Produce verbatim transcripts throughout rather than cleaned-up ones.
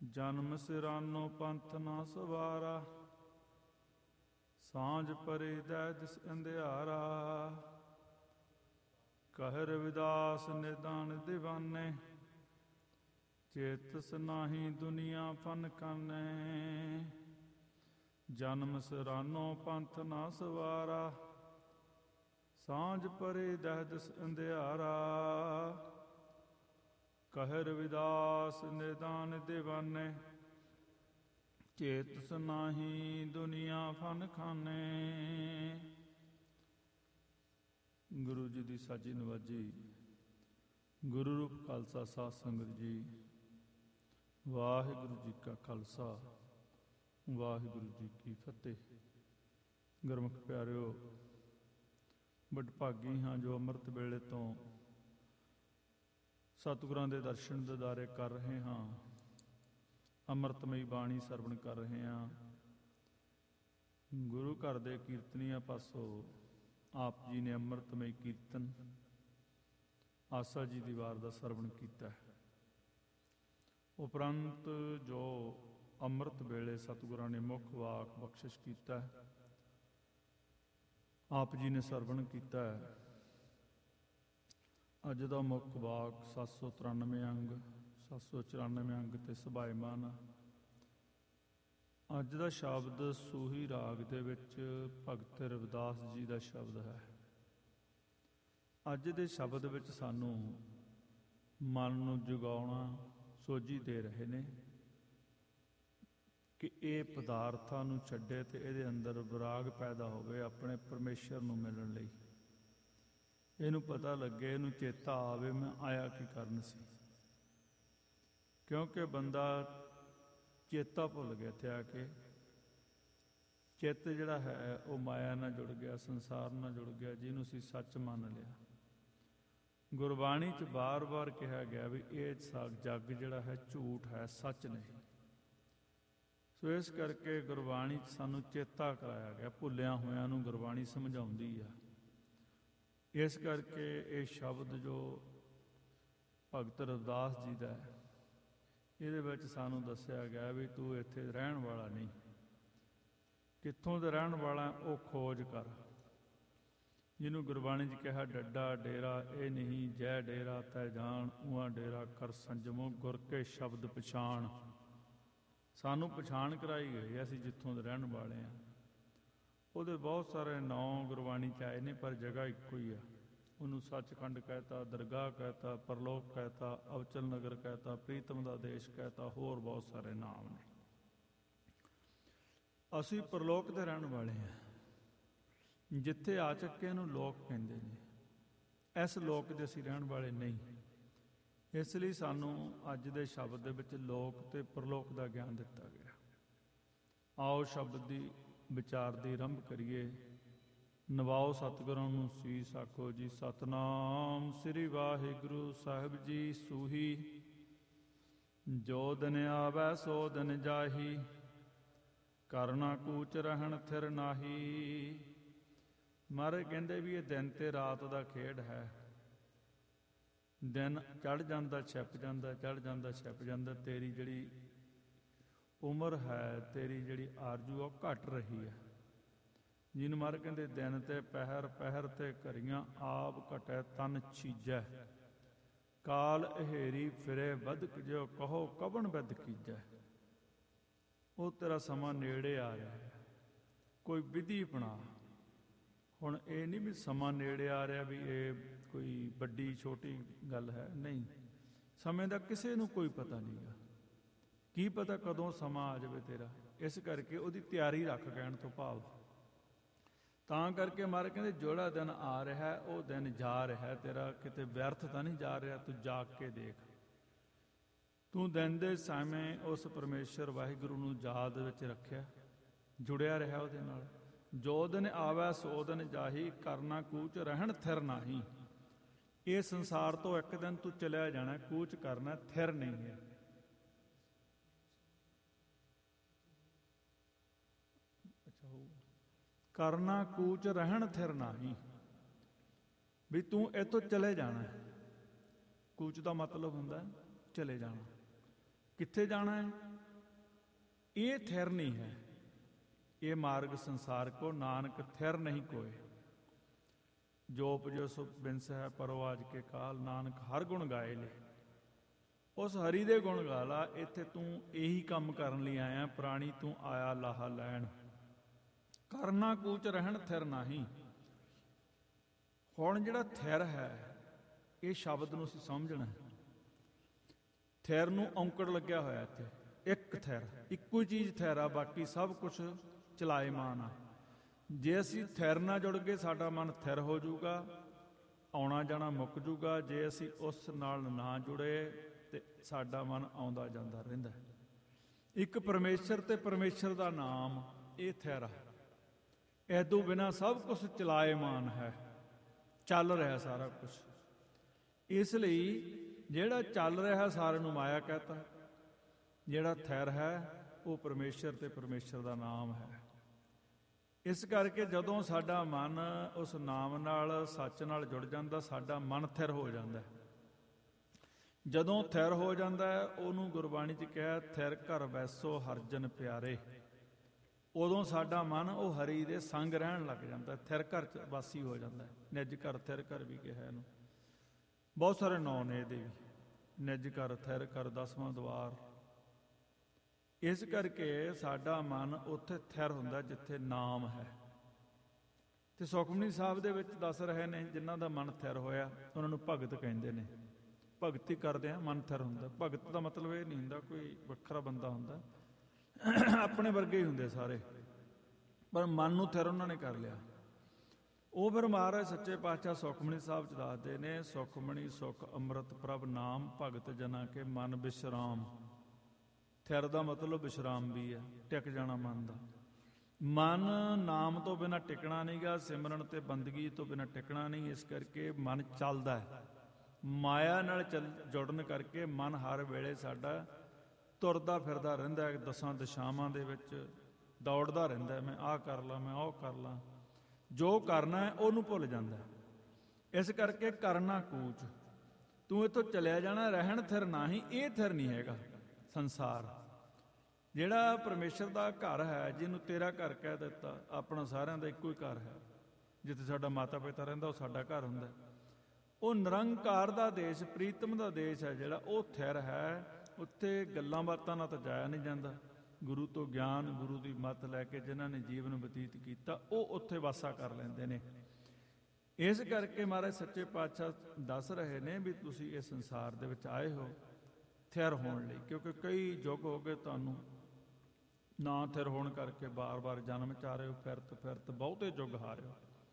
ਜਨਮ ਸਿਰਾਨੋ ਪੰਥ ਨਾ ਸਵਾਰਾ, ਸਾਂਝ ਪਰੇ ਦੈ ਦਿਸ ਅੰਧਿਆਰਾ। ਕਹਿ ਰਵਿਦਾਸ ਨਿਦਾਨ ਦੀਵਾਨੇ, ਚੇਤਸ ਨਾਹੀ ਦੁਨੀਆ ਫਨ ਕਾਨੇ। ਜਨਮ ਸਿਰਾਨੋ ਪੰਥ ਨਾ ਸਵਾਰਾ, ਸਾਂਝ ਪਰੇ ਦਹਿ ਦਿਸ ਅੰਧਿਆਰਾ। ਕਹਿ ਰਵਿਦਾਸ ਨਿਦਾਨ ਦੀਵਾਨੇ, ਚੇਤਸ ਨਾਹੀ ਦੁਨੀਆ ਫਨ ਖਾਨੇ। ਗੁਰੂ ਜੀ ਦੀ ਸਾਜੀ ਨਵਾਜੀ। ਗੁਰੂ ਰੂਪ ਖਾਲਸਾ ਸਾਧ ਸੰਗਤ ਜੀ, ਵਾਹਿਗੁਰੂ ਜੀ ਕਾ ਖਾਲਸਾ, ਵਾਹਿਗੁਰੂ ਜੀ ਕੀ ਫਤਿਹ। ਗੁਰਮੁਖ ਪਿਆਰਿਓ, ਵਡਭਾਗੀ ਹਾਂ ਜੋ ਅੰਮ੍ਰਿਤ ਵੇਲੇ ਤੋਂ ਸਤਿਗੁਰਾਂ ਦੇ ਦਰਸ਼ਨ ਦਿਦਾਰੇ ਕਰ ਰਹੇ ਹਾਂ, ਅੰਮ੍ਰਿਤਮਈ ਬਾਣੀ ਸਰਵਣ ਕਰ ਰਹੇ ਹਾਂ। ਗੁਰੂ ਘਰ ਦੇ ਕੀਰਤਨੀਆਂ ਪਾਸੋਂ ਆਪ ਜੀ ਨੇ ਅੰਮ੍ਰਿਤਮਈ ਕੀਰਤਨ ਆਸਾ ਜੀ ਦੀ ਵਾਰ ਦਾ ਸਰਵਣ ਕੀਤਾ ਹੈ। ਉਪਰੰਤ ਜੋ ਅੰਮ੍ਰਿਤ ਵੇਲੇ ਸਤਿਗੁਰਾਂ ਨੇ ਮੁੱਖ ਵਾਕ ਬਖਸ਼ਿਸ਼ ਕੀਤਾ ਹੈ, ਆਪ ਜੀ ਨੇ ਸਰਵਣ ਕੀਤਾ ਹੈ। ਅੱਜ ਦਾ ਮੁੱਖ ਵਾਕ ਸੱਤ ਸੌ ਤਰਾਨਵੇਂ ਅੰਗ, ਸੱਤ ਸੌ ਚੁਰਾਨਵੇਂ ਅੰਗ ਤੇ ਸੁਭਾਇਮਾਨ। ਅੱਜ ਦਾ ਸ਼ਬਦ ਸੂਹੀ ਰਾਗ ਦੇ ਵਿੱਚ ਭਗਤ ਰਵਿਦਾਸ ਜੀ ਦਾ ਸ਼ਬਦ ਹੈ। ਅੱਜ ਦੇ ਸ਼ਬਦ ਵਿੱਚ ਸਾਨੂੰ ਮਨ ਨੂੰ ਜਗਾਉਣਾ, ਸੋਝੀ ਦੇ ਰਹੇ ਨੇ ਕਿ ਇਹ ਪਦਾਰਥਾਂ ਨੂੰ ਛੱਡੇ ਤੇ ਇਹਦੇ ਅੰਦਰ ਵਿਰਾਗ ਪੈਦਾ ਹੋਵੇ ਆਪਣੇ ਪਰਮੇਸ਼ਰ ਨੂੰ ਮਿਲਣ ਲਈ। ਇਹਨੂੰ ਪਤਾ ਲੱਗੇ, ਇਹਨੂੰ ਚੇਤਾ ਆਵੇ ਮੈਂ ਆਇਆ ਕੀ ਕਰਨ ਸੀ। ਕਿਉਂਕਿ ਬੰਦਾ ਚੇਤਾ ਭੁੱਲ ਗਿਆ ਇੱਥੇ ਆ ਕੇ। ਚਿੱਤ ਜਿਹੜਾ ਹੈ ਉਹ ਮਾਇਆ ਨਾਲ ਜੁੜ ਗਿਆ, ਸੰਸਾਰ ਨਾਲ ਜੁੜ ਗਿਆ, ਜਿਹਨੂੰ ਅਸੀਂ ਸੱਚ ਮੰਨ ਲਿਆ। ਗੁਰਬਾਣੀ 'ਚ ਬਾਰ-ਬਾਰ ਕਿਹਾ ਗਿਆ ਵੀ ਇਹ ਜੱਗ ਜਿਹੜਾ ਹੈ ਝੂਠ ਹੈ, ਸੱਚ ਨਹੀਂ। ਸੋ ਇਸ ਕਰਕੇ ਗੁਰਬਾਣੀ 'ਚ ਸਾਨੂੰ ਚੇਤਾ ਕਰਾਇਆ ਗਿਆ, ਭੁੱਲਿਆਂ ਹੋਇਆਂ ਨੂੰ ਗੁਰਬਾਣੀ ਸਮਝਾਉਂਦੀ ਆ। ਇਸ ਕਰਕੇ ਇਹ ਸ਼ਬਦ ਜੋ ਭਗਤ ਰਵਿਦਾਸ ਜੀ ਦਾ ਹੈ, ਇਹਦੇ ਵਿੱਚ ਸਾਨੂੰ ਦੱਸਿਆ ਗਿਆ ਵੀ ਤੂੰ ਇੱਥੇ ਰਹਿਣ ਵਾਲਾ ਨਹੀਂ, ਕਿੱਥੋਂ ਦਾ ਰਹਿਣ ਵਾਲਾ ਉਹ ਖੋਜ ਕਰ। ਜਿਹਨੂੰ ਗੁਰਬਾਣੀ 'ਚ ਕਿਹਾ ਡੱਡਾ ਡੇਰਾ ਇਹ ਨਹੀਂ, ਜੈ ਡੇਰਾ ਤੈ ਜਾਣ, ਉਹਾਂ ਡੇਰਾ ਕਰ ਸੰਜਮੋ, ਗੁਰ ਕੇ ਸ਼ਬਦ ਪਛਾਣ। ਸਾਨੂੰ ਪਛਾਣ ਕਰਾਈ ਗਈ, ਅਸੀਂ ਜਿੱਥੋਂ ਦੇ ਰਹਿਣ ਵਾਲੇ ਹਾਂ। ਉਹਦੇ ਬਹੁਤ ਸਾਰੇ ਨਾਂ ਗੁਰਬਾਣੀ 'ਚ ਆਏ ਨੇ, ਪਰ ਜਗ੍ਹਾ ਇੱਕੋ ਹੀ ਆ। ਉਹਨੂੰ ਸੱਚਖੰਡ ਕਹਿਤਾ, ਦਰਗਾਹ ਕਹਿਤਾ, ਪਰਲੋਕ ਕਹਿਤਾ, ਅਵਚਲ ਨਗਰ ਕਹਿਤਾ, ਪ੍ਰੀਤਮ ਦਾ ਦੇਸ਼ ਕਹਿਤਾ, ਹੋਰ ਬਹੁਤ ਸਾਰੇ ਨਾਮ ਨੇ। ਅਸੀਂ ਪਰਲੋਕ ਦੇ ਰਹਿਣ ਵਾਲੇ ਹਾਂ, ਜਿੱਥੇ ਆ ਚੱਕੇ ਨੂੰ ਲੋਕ ਕਹਿੰਦੇ ਨੇ। ਇਸ ਲੋਕ 'ਚ ਅਸੀਂ ਰਹਿਣ ਵਾਲੇ ਨਹੀਂ। ਇਸ ਲਈ ਸਾਨੂੰ ਅੱਜ ਦੇ ਸ਼ਬਦ ਦੇ ਵਿੱਚ ਲੋਕ ਤੇ ਪਰਲੋਕ ਦਾ ਗਿਆਨ ਦਿੱਤਾ ਗਿਆ। ਆਓ ਸ਼ਬਦ ਦੀ ਵਿਚਾਰ ਦੀ ਆਰੰਭ ਕਰੀਏ। ਨਵਾਓ ਸਤਿਗੁਰਾਂ ਨੂੰ ਸੀਸ ਆਖੋ ਜੀ। ਸਤਿਨਾਮ ਸ੍ਰੀ ਵਾਹਿਗੁਰੂ ਸਾਹਿਬ ਜੀ। ਸੂਹੀ ਜੋ ਦਿਨ ਆਵੈ ਸੋ ਦਿਨ ਜਾਹੀ, ਕਰਨਾ ਕੂਚ ਰਹਿਣ ਥਿਰ ਨਾਹੀ। ਮਹਾਰਾਜ ਕਹਿੰਦੇ ਵੀ ਇਹ ਦਿਨ ਤੇ ਰਾਤ ਦਾ ਖੇਡ ਹੈ। ਦਿਨ ਚੜ੍ਹ ਜਾਂਦਾ, ਛਿਪ ਜਾਂਦਾ, ਚੜ੍ਹ ਜਾਂਦਾ, ਛਿਪ ਜਾਂਦਾ। ਤੇਰੀ ਜਿਹੜੀ ਉਮਰ ਹੈ, ਤੇਰੀ ਜਿਹੜੀ ਆਰਜੂ ਉਹ ਘਟ ਰਹੀ ਹੈ। ਜਿਹਨੂੰ ਮਰ ਕਹਿੰਦੇ ਦਿਨ ਤੇ ਪਹਿਰ, ਪਹਿਰ ਤੇ ਘਰੀਆਂ, ਆਪ ਘਟੈ ਤਨ ਛੀਜੈ। ਕਾਲ ਅਹੇਰੀ ਫਿਰੇ ਬਦਕ, ਜੋ ਕਹੋ ਕਬਨ ਬਿਦ ਕੀਜੈ। ਉਹ ਤੇਰਾ ਸਮਾਂ ਨੇੜੇ ਆ ਰਿਹਾ ਹੈ, ਕੋਈ ਵਿਧੀ ਅਪਣਾ। ਹੁਣ ਇਹ ਨਹੀਂ ਵੀ ਸਮਾਂ ਨੇੜੇ ਆ ਰਿਹਾ ਵੀ ਇਹ ਕੋਈ ਵੱਡੀ ਛੋਟੀ ਗੱਲ ਹੈ, ਨਹੀਂ। ਸਮੇਂ ਦਾ ਕਿਸੇ ਨੂੰ ਕੋਈ ਪਤਾ ਨਹੀਂ ਗਾ, ਕੀ ਪਤਾ ਕਦੋਂ ਸਮਾਂ ਆ ਜਾਵੇ ਤੇਰਾ। ਇਸ ਕਰਕੇ ਉਹਦੀ ਤਿਆਰੀ ਰੱਖ, ਕਹਿਣ ਤੋਂ ਭਾਵ। ਤਾਂ ਕਰਕੇ ਮਾਰੇ ਕਹਿੰਦੇ ਜਿਹੜਾ ਦਿਨ ਆ ਰਿਹਾ ਉਹ ਦਿਨ ਜਾ ਰਿਹਾ ਤੇਰਾ, ਕਿਤੇ ਵਿਅਰਥ ਤਾਂ ਨਹੀਂ ਜਾ ਰਿਹਾ। ਤੂੰ ਜਾਗ ਕੇ ਦੇਖ। ਤੂੰ ਦਿਨ ਦੇ ਸਮੇਂ ਉਸ ਪਰਮੇਸ਼ਰ ਵਾਹਿਗੁਰੂ ਨੂੰ ਯਾਦ ਵਿੱਚ ਰੱਖਿਆ, ਜੁੜਿਆ ਰਿਹਾ ਉਹਦੇ ਨਾਲ। ਜੋ ਦਿਨ ਆਵੈ ਸੋ ਦਿਨ ਜਾਹੀ, ਕਰਨਾ ਕੂਚ ਰਹਿਣ ਥਿਰ ਨਾਹੀ। ਇਹ ਸੰਸਾਰ ਤੋਂ ਇੱਕ ਦਿਨ ਤੂੰ ਚਲਿਆ ਜਾਣਾ, ਕੂਚ ਕਰਨਾ, ਥਿਰ ਨਹੀਂ ਹੈ। ਅੱਛਾ ਹੋ ਕਰਨਾ ਕੂਚ ਰਹਿਣ ਥਿਰ ਨਾਹੀ, ਵੀ ਤੂੰ ਇੱਥੋਂ ਚਲੇ ਜਾਣਾ। ਕੂਚ ਦਾ ਮਤਲਬ ਹੁੰਦਾ ਚਲੇ ਜਾਣਾ। ਕਿੱਥੇ ਜਾਣਾ ਹੈ? ਇਹ ਥਿਰ ਨਹੀਂ ਹੈ। ਇਹ ਮਾਰਗ ਸੰਸਾਰ ਕੋ ਨਾਨਕ ਥਿਰ ਨਹੀਂ ਕੋਏ। ਜੋਪ ਜੋ ਸੁ ਬਿਨਸ ਹੈ ਪਰਵਾਜ ਕੇ ਕਾਲ, ਨਾਨਕ ਹਰ ਗੁਣ ਗਾਏ ਲੈ। ਉਸ ਹਰੀ ਦੇ ਗੁਣ ਗਾ ਲਾ। ਇੱਥੇ ਤੂੰ ਇਹੀ ਕੰਮ ਕਰਨ ਲਈ ਆਇਆ, ਪ੍ਰਾਣੀ ਤੂੰ ਆਇਆ ਲਾਹਾ ਲੈਣ। ਕਰਨਾ ਕੂਚ ਰਹਿਣ ਥਿਰ ਨਹੀਂ। ਹੁਣ ਜਿਹੜਾ ਥਿਰ ਹੈ, ਇਹ ਸ਼ਬਦ ਨੂੰ ਅਸੀਂ ਸਮਝਣਾ। ਥਿਰ ਨੂੰ ਔਂਕੜ ਲੱਗਿਆ ਹੋਇਆ ਇੱਥੇ, ਇੱਕ ਥਿਰ, ਇੱਕੋ ਹੀ ਚੀਜ਼ ਥਿਰ ਆ, ਬਾਕੀ ਸਭ ਕੁਛ ਚਲਾਏਮਾਨ ਆ। ਜੇ ਅਸੀਂ ਥਿਰ ਨਾਲ ਜੁੜ ਗਏ, ਸਾਡਾ ਮਨ ਥਿਰ ਹੋ ਜਾਊਗਾ, ਆਉਣਾ ਜਾਣਾ ਮੁੱਕ ਜਾਊਗਾ। ਜੇ ਅਸੀਂ ਉਸ ਨਾਲ ਨਾ ਜੁੜੇ ਤੇ ਸਾਡਾ ਮਨ ਆਉਂਦਾ ਜਾਂਦਾ ਰਹਿੰਦਾ। ਇੱਕ ਪਰਮੇਸ਼ਰ ਤੇ ਪਰਮੇਸ਼ਰ ਦਾ ਨਾਮ, ਇਹ ਥਿਰ ਆ। ਇਹ ਤੋਂ ਬਿਨਾਂ ਸਭ ਕੁਛ ਚਲਾਏਮਾਨ ਹੈ, ਚੱਲ ਰਿਹਾ ਸਾਰਾ ਕੁਛ। ਇਸ ਲਈ ਜਿਹੜਾ ਚੱਲ ਰਿਹਾ ਸਾਰਿਆਂ ਨੂੰ ਮਾਇਆ ਕਹਤਾ, ਜਿਹੜਾ ਥਿਰ ਹੈ ਉਹ ਪਰਮੇਸ਼ਰ ਤੇ ਪਰਮੇਸ਼ਰ ਦਾ ਨਾਮ ਹੈ। ਇਸ ਕਰਕੇ ਜਦੋਂ ਸਾਡਾ ਮਨ ਉਸ ਨਾਮ ਨਾਲ, ਸੱਚ ਨਾਲ ਜੁੜ ਜਾਂਦਾ, ਸਾਡਾ ਮਨ ਥਿਰ ਹੋ ਜਾਂਦਾ। ਜਦੋਂ ਥਿਰ ਹੋ ਜਾਂਦਾ ਹੈ, ਉਹਨੂੰ ਗੁਰਬਾਣੀ 'ਚ ਕਿਹਾ ਥਿਰ ਘਰ ਵੈਸੋ ਹਰਜਨ ਪਿਆਰੇ। ਉਦੋਂ ਸਾਡਾ ਮਨ ਉਹ ਹਰੀ ਦੇ ਸੰਗ ਰਹਿਣ ਲੱਗ ਜਾਂਦਾ, ਥਿਰ ਘਰ 'ਚ ਵਾਸੀ ਹੋ ਜਾਂਦਾ। ਨਿੱਜ ਘਰ, ਥਿਰ ਘਰ ਵੀ ਕਿਹਾ ਇਹਨੂੰ। ਬਹੁਤ ਸਾਰੇ ਨਾਂ ਨੇ ਇਹਦੇ ਵੀ, ਨਿੱਜ ਘਰ, ਥਿਰ ਘਰ, ਦਸਵਾਂ ਦਵਾਰ। ਇਸ ਕਰਕੇ ਸਾਡਾ ਮਨ ਉੱਥੇ ਥਿਰ ਹੁੰਦਾ ਜਿੱਥੇ ਨਾਮ ਹੈ। ਤੇ ਸੁਖਮਨੀ ਸਾਹਿਬ ਦੇ ਵਿੱਚ ਦੱਸ ਰਹੇ ਨੇ, ਜਿਨ੍ਹਾਂ ਦਾ ਮਨ ਥਿਰ ਹੋਇਆ ਉਹਨਾਂ ਨੂੰ ਭਗਤ ਕਹਿੰਦੇ ਨੇ। ਭਗਤੀ ਕਰਦੇ ਆ, ਮਨ ਥਿਰ ਹੁੰਦਾ। ਭਗਤ ਦਾ ਮਤਲਬ ਇਹ ਨਹੀਂ ਹੁੰਦਾ ਕੋਈ ਵੱਖਰਾ ਬੰਦਾ ਹੁੰਦਾ, ਆਪਣੇ ਵਰਗੇ ਹੀ ਹੁੰਦੇ ਸਾਰੇ, ਪਰ ਮਨ ਨੂੰ ਥਿਰ ਉਹਨਾਂ ਨੇ ਕਰ ਲਿਆ। ਉਹ ਫਿਰ ਮਹਾਰਾਜ ਸੱਚੇ ਪਾਤਸ਼ਾਹ ਸੁਖਮਨੀ ਸਾਹਿਬ 'ਚ ਦੱਸਦੇ ਨੇ, ਸੁਖਮਨੀ ਸੁਖ ਅੰਮ੍ਰਿਤ ਪ੍ਰਭ ਨਾਮ, ਭਗਤ ਜਨਾ ਕੇ ਮਨ ਵਿਸ਼ਰਾਮ। ਥਿਰ ਦਾ ਮਤਲਬ ਵਿਸ਼ਰਾਮ ਵੀ ਹੈ, ਟਿਕ ਜਾਣਾ ਮਨ ਦਾ। ਮਨ ਨਾਮ ਤੋਂ ਬਿਨਾਂ ਟਿਕਣਾ ਨਹੀਂ ਗਾ, ਸਿਮਰਨ ਤੇ ਬੰਦਗੀ ਤੋਂ ਬਿਨਾਂ ਟਿਕਣਾ ਨਹੀਂ। ਇਸ ਕਰਕੇ ਮਨ ਚੱਲਦਾ ਹੈ। ਮਾਇਆ ਨਾਲ ਚੱਲ ਜੁੜਨ ਕਰਕੇ ਮਨ ਹਰ ਵੇਲੇ ਸਾਡਾ ਤੁਰਦਾ ਫਿਰਦਾ ਰਹਿੰਦਾ, ਦਸਾਂ ਦਿਸ਼ਾਵਾਂ ਦੇ ਵਿੱਚ ਦੌੜਦਾ ਰਹਿੰਦਾ। ਮੈਂ ਆਹ ਕਰ ਲਾਂ, ਮੈਂ ਉਹ ਕਰ ਲਾਂ, ਜੋ ਕਰਨਾ ਹੈ ਉਹਨੂੰ ਭੁੱਲ ਜਾਂਦਾ। ਇਸ ਕਰਕੇ ਕਰਨਾ ਕੂਚ, ਤੂੰ ਇੱਥੋਂ ਚਲਿਆ ਜਾਣਾ, ਰਹਿਣ ਥਿਰ ਨਹੀਂ। ਇਹ ਥਿਰ ਨਹੀਂ ਹੈਗਾ ਸੰਸਾਰ। ਜਿਹੜਾ ਪਰਮੇਸ਼ਰ ਦਾ ਘਰ ਹੈ, ਜਿਹਨੂੰ ਤੇਰਾ ਘਰ ਕਹਿ ਦਿੱਤਾ, ਆਪਣਾ ਸਾਰਿਆਂ ਦਾ ਇੱਕੋ ਹੀ ਘਰ ਹੈ। ਜਿੱਥੇ ਸਾਡਾ ਮਾਤਾ ਪਿਤਾ ਰਹਿੰਦਾ ਉਹ ਸਾਡਾ ਘਰ ਹੁੰਦਾ। ਉਹ ਨਿਰੰਕਾਰ ਦਾ ਦੇਸ਼, ਪ੍ਰੀਤਮ ਦਾ ਦੇਸ਼ ਹੈ ਜਿਹੜਾ, ਉਹ ਥਿਰ ਹੈ। ਉੱਥੇ ਗੱਲਾਂ ਬਾਤਾਂ ਨਾਲ ਤਾਂ ਜਾਇਆ ਨਹੀਂ ਜਾਂਦਾ। ਗੁਰੂ ਤੋਂ ਗਿਆਨ, ਗੁਰੂ ਦੀ ਮੱਤ ਲੈ ਕੇ ਜਿਨ੍ਹਾਂ ਨੇ ਜੀਵਨ ਬਤੀਤ ਕੀਤਾ, ਉਹ ਉੱਥੇ ਵਾਸਾ ਕਰ ਲੈਂਦੇ ਨੇ। ਇਸ ਕਰਕੇ ਮਹਾਰਾਜ ਸੱਚੇ ਪਾਤਸ਼ਾਹ ਦੱਸ ਰਹੇ ਨੇ ਵੀ ਤੁਸੀਂ ਇਸ ਸੰਸਾਰ ਦੇ ਵਿੱਚ ਆਏ ਹੋ ਥਿਰ ਹੋਣ ਲਈ, ਕਿਉਂਕਿ ਕਈ ਯੁੱਗ ਹੋ ਗਏ ਤੁਹਾਨੂੰ ਨਾ ਥਿਰ ਹੋਣ ਕਰਕੇ ਬਾਰ-ਬਾਰ ਜਨਮ ਚਾ ਰਹੇ ਹੋ, ਫਿਰਤ ਫਿਰਤ ਬਹੁਤੇ ਯੁੱਗ ਹਾਰਿਓ।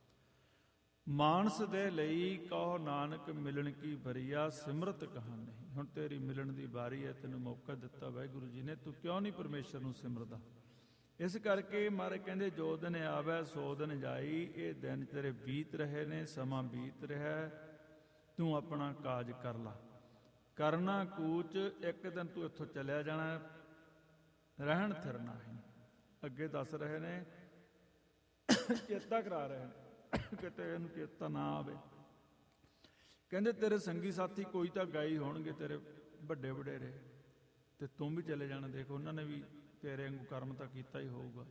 ਮਾਨਸ ਦੇ ਲਈ ਕਹੋ ਨਾਨਕ ਮਿਲਣ ਕੀ ਬਰੀਆ, ਸਿਮਰਤ ਕਹਾਂ ਨਹੀਂ। ਹੁਣ ਤੇਰੀ ਮਿਲਣ ਦੀ ਵਾਰੀ ਹੈ, ਤੈਨੂੰ ਮੌਕਾ ਦਿੱਤਾ ਵਾਹਿਗੁਰੂ ਜੀ ਨੇ, ਤੂੰ ਕਿਉਂ ਨਹੀਂ ਪਰਮੇਸ਼ਰ ਨੂੰ ਸਿਮਰਦਾ? ਇਸ ਕਰਕੇ ਮਹਾਰਾਜ ਕਹਿੰਦੇ ਜੋ ਦਿਨ ਆਵੈ ਸੋ ਦਿਨ ਜਾਈ। ਇਹ ਦਿਨ ਤੇਰੇ ਬੀਤ ਰਹੇ ਨੇ, ਸਮਾਂ ਬੀਤ ਰਿਹਾ, ਤੂੰ ਆਪਣਾ ਕਾਜ ਕਰ ਲਾ। ਕਰਨਾ ਕੂਚ, ਇੱਕ ਦਿਨ ਤੂੰ ਇੱਥੋਂ ਚਲਿਆ ਜਾਣਾ, ਰਹਿਣ ਥਿਰ ਨਹੀਂ। ਅੱਗੇ ਦੱਸ ਰਹੇ ਨੇ, ਚੇਤਾ ਕਰਾ ਰਹੇ ਨੇ, ਕਿਤੇ ਇਹਨੂੰ ਚੇਤਾ ਨਾ ਆਵੇ। ਕਹਿੰਦੇ ਤੇਰੇ ਸੰਗੀ ਸਾਥੀ ਕੋਈ ਤਾਂ ਗਾਈ ਹੋਣਗੇ, ਤੇਰੇ ਵੱਡੇ ਵਡੇਰੇ, ਤੇ ਤੂੰ ਵੀ ਚਲੇ ਜਾਣਾ। ਦੇਖ ਉਹਨਾਂ ਨੇ ਵੀ ਤੇਰੇ ਵਾਂਗੂ ਕਰਮ ਤਾਂ ਕੀਤਾ ਹੀ ਹੋਊਗਾ।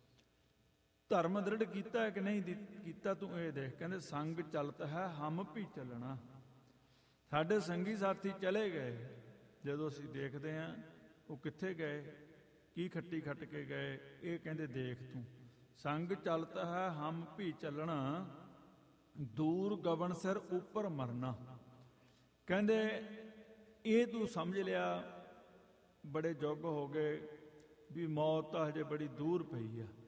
ਧਰਮ ਦ੍ਰਿੜ ਕੀਤਾ ਹੈ ਕਿ ਨਹੀਂ ਕੀਤਾ, ਤੂੰ ਇਹ ਦੇਖ। ਕਹਿੰਦੇ ਸੰਗ ਚਲਤ ਹੈ ਹਮ ਵੀ ਚੱਲਣਾ। ਸਾਡੇ ਸੰਗੀ ਸਾਥੀ ਚਲੇ ਗਏ, ਜਦੋਂ ਅਸੀਂ ਦੇਖਦੇ ਹਾਂ ਉਹ ਕਿੱਥੇ ਗਏ, ਕੀ ਖੱਟੀ ਖੱਟ ਕੇ ਗਏ। ਇਹ ਕਹਿੰਦੇ ਦੇਖ ਤੂੰ, ਸੰਗ ਚਲਤ ਹੈ ਹਮ ਵੀ ਚੱਲਣਾ, ਦੂਰ ਗਵਨ ਸਿਰ ਉੱਪਰ ਮਰਨਾ। ਕਹਿੰਦੇ ਇਹ ਤੂੰ ਸਮਝ ਲਿਆ, ਬੜੇ ਯੁੱਗ ਹੋ ਗਏ ਵੀ ਮੌਤ ਤਾਂ ਹਜੇ ਬੜੀ ਦੂਰ ਪਈ ਆ।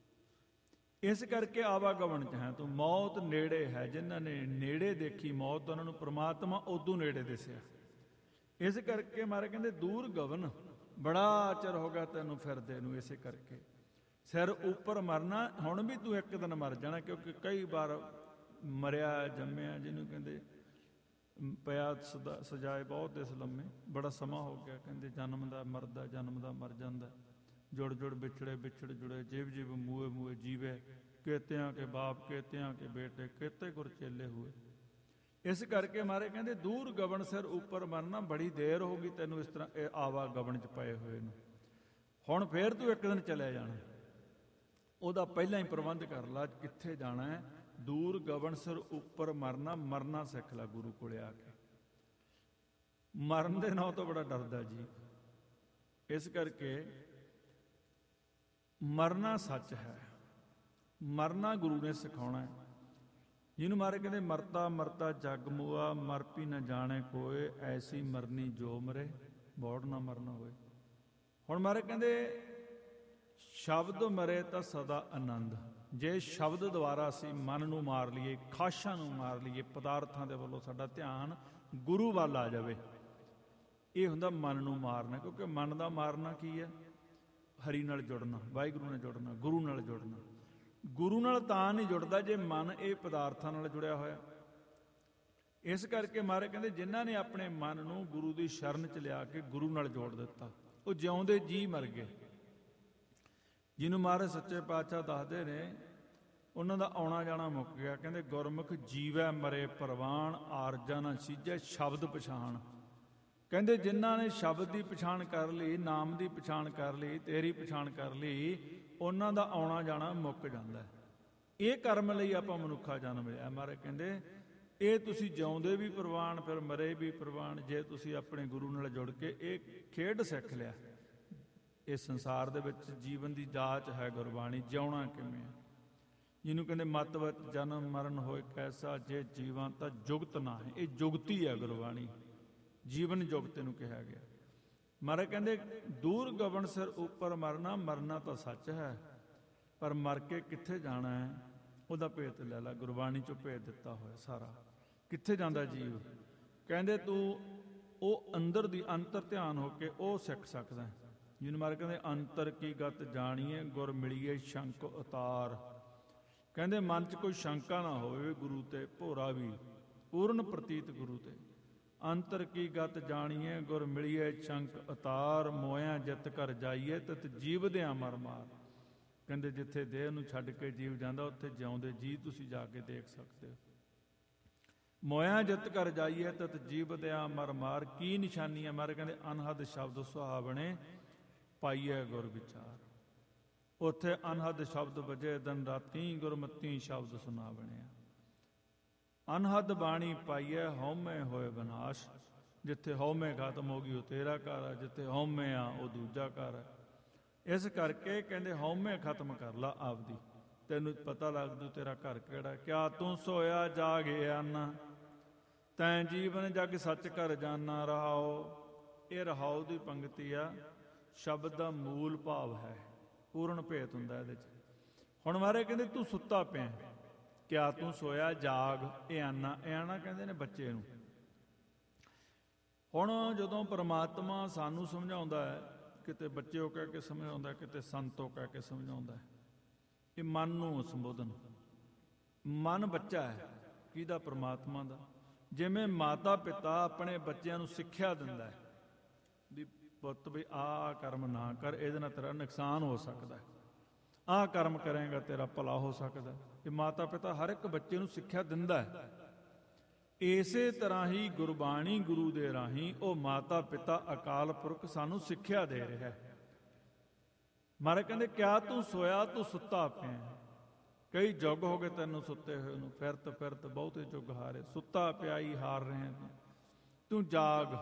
ਇਸ ਕਰਕੇ ਆਵਾਗਮਨ ਚ ਹੈ ਤੂੰ, ਮੌਤ ਨੇੜੇ ਹੈ। ਜਿਨ੍ਹਾਂ ਨੇ ਨੇੜੇ ਦੇਖੀ ਮੌਤ, ਉਹਨਾਂ ਨੂੰ ਪ੍ਰਮਾਤਮਾ ਉਦੋਂ ਨੇੜੇ ਦਿਸਿਆ। ਇਸ ਕਰਕੇ ਮਾਰੇ ਕਹਿੰਦੇ ਦੂਰ ਗਵਨ, ਬੜਾ ਚਿਰ ਹੋ ਗਿਆ ਤੈਨੂੰ ਫਿਰਦੇ ਨੂੰ। ਇਸੇ ਕਰਕੇ ਸਿਰ ਉੱਪਰ ਮਰਨਾ, ਹੁਣ ਵੀ ਤੂੰ ਇੱਕ ਦਿਨ ਮਰ ਜਾਣਾ। ਕਿਉਂਕਿ ਕਈ ਵਾਰ ਮਰਿਆ ਜੰਮਿਆ, ਜਿਹਨੂੰ ਕਹਿੰਦੇ ਪਿਆ ਸਦਾ ਸਜਾਏ ਬਹੁਤ ਦਿਸ ਲੰਮੇ, ਬੜਾ ਸਮਾਂ ਹੋ ਗਿਆ। ਕਹਿੰਦੇ ਜਨਮ ਦਾ ਮਰਦਾ, ਜਨਮ ਦਾ ਮਰ ਜਾਂਦਾ, ਜੁੜ ਜੁੜ ਵਿਛੜੇ ਵਿਛੜ ਜੁੜੇ, ਜਿਵ ਜਿਵ ਮੂਏ ਮੂਏ ਜੀਵੇ, ਕੇਤਿਆਂ ਕੇ ਬਾਪ ਕੇਤਿਆਂ ਕੇ ਬੇਟੇ, ਕੇਤੇ ਗੁਰ ਚੇਲੇ ਹੋਏ। ਇਸ ਕਰਕੇ ਮਾਰੇ ਕਹਿੰਦੇ ਦੂਰ ਗਵਨ ਸਿਰ ਉੱਪਰ ਮਰਨਾ, ਬੜੀ ਦੇਰ ਹੋ ਗਈ ਤੈਨੂੰ ਇਸ ਤਰ੍ਹਾਂ ਇਹ ਆਵਾ ਗਵਨ 'ਚ ਪਏ ਹੋਏ ਨੂੰ, ਹੁਣ ਫੇਰ ਤੂੰ ਇੱਕ ਦਿਨ ਚਲਿਆ ਜਾਣਾ, ਉਹਦਾ ਪਹਿਲਾਂ ਹੀ ਪ੍ਰਬੰਧ ਕਰ ਲਾ, ਕਿੱਥੇ ਜਾਣਾ ਹੈ। ਦੂਰ ਗਵਨ ਸਿਰ ਉੱਪਰ ਮਰਨਾ, ਮਰਨਾ ਸਿੱਖ ਲੈ ਗੁਰੂ ਕੋਲੇ ਆ ਕੇ। ਮਰਨ ਦੇ ਨਾਂ ਤੋਂ ਬੜਾ ਡਰਦਾ ਜੀ, ਇਸ ਕਰਕੇ ਮਰਨਾ ਸੱਚ ਹੈ, ਮਰਨਾ ਗੁਰੂ ਨੇ ਸਿਖਾਉਣਾ ਹੈ। ਜਿਹਨੂੰ ਮਾਰੇ ਕਹਿੰਦੇ ਮਰਤਾ ਮਰਤਾ ਜਗ ਮੁਆ, ਮਰ ਪੀ ਨਾ ਜਾਣੇ ਕੋਏ, ਐਸੀ ਮਰਨੀ ਜੋ ਮਰੇ ਬੋੜ ਨਾ ਮਰਨਾ ਹੋਏ। ਹੁਣ ਮਾਰੇ ਕਹਿੰਦੇ ਸ਼ਬਦ ਮਰੇ ਤਾਂ ਸਦਾ ਆਨੰਦ। ਜੇ ਸ਼ਬਦ ਦੁਆਰਾ ਅਸੀਂ ਮਨ ਨੂੰ ਮਾਰ ਲਈਏ, ਖਾਸ਼ਾਂ ਨੂੰ ਮਾਰ ਲਈਏ, ਪਦਾਰਥਾਂ ਦੇ ਵੱਲੋਂ ਸਾਡਾ ਧਿਆਨ ਗੁਰੂ ਵੱਲ ਆ ਜਾਵੇ, ਇਹ ਹੁੰਦਾ ਮਨ ਨੂੰ ਮਾਰਨਾ। ਕਿਉਂਕਿ ਮਨ ਦਾ ਮਾਰਨਾ ਕੀ ਹੈ? ਹਰੀ ਨਾਲ ਜੁੜਨਾ, ਵਾਹਿਗੁਰੂ ਨਾਲ ਜੁੜਨਾ, ਗੁਰੂ ਨਾਲ ਜੁੜਨਾ। ਗੁਰੂ ਨਾਲ ਤਾਂ ਨਹੀਂ ਜੁੜਦਾ ਜੇ ਮਨ ਇਹ ਪਦਾਰਥਾਂ ਨਾਲ ਜੁੜਿਆ ਹੋਇਆ। ਇਸ ਕਰਕੇ ਮਹਾਰਾਜ ਕਹਿੰਦੇ ਜਿਨ੍ਹਾਂ ਨੇ ਆਪਣੇ ਮਨ ਨੂੰ ਗੁਰੂ ਦੀ ਸ਼ਰਨ 'ਚ ਲਿਆ ਕੇ ਗੁਰੂ ਨਾਲ ਜੋੜ ਦਿੱਤਾ, ਉਹ ਜਿਉਂਦੇ ਜੀ ਮਰ ਗਏ। ਜਿਹਨੂੰ ਮਹਾਰਾਜ ਸੱਚੇ ਪਾਤਸ਼ਾਹ ਦੱਸਦੇ ਨੇ ਉਹਨਾਂ ਦਾ ਆਉਣਾ ਜਾਣਾ ਮੁੱਕ ਗਿਆ। ਕਹਿੰਦੇ ਗੁਰਮੁਖ ਜੀਵੈ ਮਰੇ ਪ੍ਰਵਾਨ, ਆਰਜਾ ਨਾ ਸੀਝੈ ਸ਼ਬਦ ਪਛਾਣ। ਕਹਿੰਦੇ ਜਿਨ੍ਹਾਂ ਨੇ ਸ਼ਬਦ ਦੀ ਪਛਾਣ ਕਰ ਲਈ, ਨਾਮ ਦੀ ਪਛਾਣ ਕਰ ਲਈ, ਤੇਰੀ ਪਛਾਣ ਕਰ ਲਈ, ਉਹਨਾਂ ਦਾ ਆਉਣਾ ਜਾਣਾ ਮੁੱਕ ਜਾਂਦਾ। ਇਹ ਕਰਮ ਲਈ ਆਪਾਂ ਮਨੁੱਖਾ ਜਨਮ ਲਿਆ। ਮਹਾਰਾਜ ਕਹਿੰਦੇ ਇਹ ਤੁਸੀਂ ਜਿਉਂਦੇ ਵੀ ਪ੍ਰਵਾਨ, ਫਿਰ ਮਰੇ ਵੀ ਪ੍ਰਵਾਨ, ਜੇ ਤੁਸੀਂ ਆਪਣੇ ਗੁਰੂ ਨਾਲ ਜੁੜ ਕੇ ਇਹ ਖੇਡ ਸਿੱਖ ਲਿਆ। ਇਸ ਸੰਸਾਰ ਦੇ ਵਿੱਚ ਜੀਵਨ ਦੀ ਜਾਚ ਹੈ ਗੁਰਬਾਣੀ, ਜਿਉਣਾ ਕਿਵੇਂ ਹੈ। ਜਿਹਨੂੰ ਕਹਿੰਦੇ ਮਤ ਵਿੱਚ ਜਨਮ ਮਰਨ ਹੋਏ ਕੈਸਾ, ਜੇ ਜੀਵਾਂ ਤਾਂ ਜੁਗਤ ਨਾ ਹੈ। ਇਹ ਜੁਗਤੀ ਹੈ ਗੁਰਬਾਣੀ, ਜੀਵਨ ਜੁਗਤ ਨੂੰ ਕਿਹਾ ਗਿਆ। ਮਹਾਰਾਜ ਕਹਿੰਦੇ ਦੂਰ ਗਵਨ ਸਿਰ ਉੱਪਰ ਮਰਨਾ, ਮਰਨਾ ਤਾਂ ਸੱਚ ਹੈ, ਪਰ ਮਰ ਕੇ ਕਿੱਥੇ ਜਾਣਾ ਹੈ ਉਹਦਾ ਭੇਤ ਲੈ ਲਾ। ਗੁਰਬਾਣੀ 'ਚੋਂ ਭੇਤ ਦਿੱਤਾ ਹੋਇਆ ਸਾਰਾ। ਕਿੱਥੇ ਜਾਂਦਾ ਜੀਵ? ਕਹਿੰਦੇ ਤੂੰ ਉਹ ਅੰਦਰ ਦੀ ਅੰਤਰ ਧਿਆਨ ਹੋ ਕੇ ਉਹ ਸਿੱਖ ਸਕਦਾ। ਜਿਹਨੂੰ ਮਹਾਰਾਜ ਕਹਿੰਦੇ ਅੰਤਰ ਕੀ ਗਤ ਜਾਣੀਏ, ਗੁਰ ਮਿਲੀਏ ਸ਼ੰਕ ਉਤਾਰ। ਕਹਿੰਦੇ ਮਨ 'ਚ ਕੋਈ ਸ਼ੰਕਾ ਨਾ ਹੋਵੇ ਗੁਰੂ ਤੇ, ਭੋਰਾ ਵੀ ਪੂਰਨ ਪ੍ਰਤੀਤ ਗੁਰੂ ਤੇ। ਅੰਤਰ ਕੀ ਗਤ ਜਾਣੀਏ, ਗੁਰ ਮਿਲੀਏ ਸ਼ੰਕ ਉਤਾਰ। ਮੋਇਆ ਜਿੱਤ ਕਰ ਜਾਈਏ, ਤਤ ਜੀਵਦਿਆਂ ਮਰ ਮਾਰ। ਕਹਿੰਦੇ ਜਿੱਥੇ ਦੇਹ ਨੂੰ ਛੱਡ ਕੇ ਜੀਵ ਜਾਂਦਾ, ਉੱਥੇ ਜਿਉਂਦੇ ਜੀ ਤੁਸੀਂ ਜਾ ਕੇ ਦੇਖ ਸਕਦੇ ਹੋ। ਮੋਇਆ ਜਿੱਤ ਕਰ ਜਾਈਏ, ਤਤ ਜੀਵਦਿਆਂ ਮਰ ਮਾਰ। ਕੀ ਨਿਸ਼ਾਨੀ ਹੈ? ਮਾਰੇ ਕਹਿੰਦੇ ਅਨਹਦ ਸ਼ਬਦ ਸੁਹਾਵਣੇ, ਪਾਈਏ ਗੁਰ ਵਿਚਾਰ। ਉੱਥੇ ਅਨਹਦ ਸ਼ਬਦ ਵਜੇ ਦਿਨ ਰਾਤੀ, ਗੁਰਮਤੀ ਸ਼ਬਦ ਸੁਨਾ ਬਣਿਆ। ਅਨਹਦ ਬਾਣੀ ਪਾਈਏ, ਹਉਮੈ ਹੋਏ ਵਿਨਾਸ਼। ਜਿੱਥੇ ਹਉਮੈ ਖਤਮ ਹੋ ਗਈ ਉਹ ਤੇਰਾ ਘਰ ਹੈ, ਜਿੱਥੇ ਹਉਮੈ ਆ ਉਹ ਦੂਜਾ ਘਰ ਹੈ। ਇਸ ਕਰਕੇ ਕਹਿੰਦੇ ਹਉਮੈ ਖਤਮ ਕਰ ਲਾ ਆਪਦੀ, ਤੈਨੂੰ ਪਤਾ ਲੱਗ ਜੂ ਤੇਰਾ ਘਰ ਕਿਹੜਾ। ਕਿਆ ਤੂੰ ਸੋਇਆ ਜਾਗੇ ਅੰਨ, ਤੈਂ ਜੀਵਨ ਜਗ ਸੱਚ ਕਰ ਜਾਨਾ ਰਹਾਓ। ਇਹ ਰਹਾਓ ਦੀ ਪੰਗਤੀ ਆ, ਸ਼ਬਦ ਦਾ ਮੂਲ ਭਾਵ ਹੈ, ਪੂਰਨ ਭੇਤ ਹੁੰਦਾ ਇਹਦੇ 'ਚ। ਹੁਣ ਮਹਾਰਾਜ ਕਹਿੰਦੇ ਤੂੰ ਸੁੱਤਾ ਪਿਆ, ਕਿਆ ਤੂੰ ਸੋਇਆ ਜਾਗ। ਇਹ ਆਨਾ, ਇਹ ਆਨਾ ਕਹਿੰਦੇ ਨੇ ਬੱਚੇ ਨੂੰ। ਹੁਣ ਜਦੋਂ ਪਰਮਾਤਮਾ ਸਾਨੂੰ ਸਮਝਾਉਂਦਾ ਹੈ, ਕਿਤੇ ਬੱਚਿਓ ਕਹਿ ਕੇ ਸਮਝਾਉਂਦਾ, ਕਿਤੇ ਸੰਤੋ ਕਹਿ ਕੇ ਸਮਝਾਉਂਦਾ, ਇਹ ਮਨ ਨੂੰ ਸੰਬੋਧਨ। ਮਨ ਬੱਚਾ ਹੈ ਕਿਹਦਾ? ਪਰਮਾਤਮਾ ਦਾ। ਜਿਵੇਂ ਮਾਤਾ ਪਿਤਾ ਆਪਣੇ ਬੱਚਿਆਂ ਨੂੰ ਸਿੱਖਿਆ ਦਿੰਦਾ ਹੈ ਵੀ ਪੁੱਤ ਵੀ ਆਹ ਕਰਮ ਨਾ ਕਰ, ਇਹਦੇ ਨਾਲ ਤੇਰਾ ਨੁਕਸਾਨ ਹੋ ਸਕਦਾ, ਆਹ ਕਰਮ ਕਰੇਗਾ ਤੇਰਾ ਭਲਾ ਹੋ ਸਕਦਾ। ਇਹ ਮਾਤਾ ਪਿਤਾ ਹਰ ਇੱਕ ਬੱਚੇ ਨੂੰ ਸਿੱਖਿਆ ਦਿੰਦਾ ਹੈ। ਇਸੇ ਤਰ੍ਹਾਂ ਹੀ ਗੁਰਬਾਣੀ ਗੁਰੂ ਦੇ ਰਾਹੀਂ ਉਹ ਮਾਤਾ ਪਿਤਾ ਅਕਾਲ ਪੁਰਖ ਸਾਨੂੰ ਸਿੱਖਿਆ ਦੇ ਰਿਹਾ ਹੈ। ਮਹਾਰਾਜ ਕਹਿੰਦੇ ਕਿਆ ਤੂੰ ਸੋਇਆ, ਤੂੰ ਸੁੱਤਾ ਪਿਆ। ਕਈ ਯੁੱਗ ਹੋ ਗਏ ਤੈਨੂੰ ਸੁੱਤੇ ਹੋਏ ਨੂੰ, ਫਿਰਤ ਫਿਰਤ ਬਹੁਤੇ ਯੁੱਗ ਹਾਰੇ। ਸੁੱਤਾ ਪਿਆ ਹੀ ਹਾਰ ਰਹੇ ਤੂੰ, ਤੂੰ ਜਾਗ।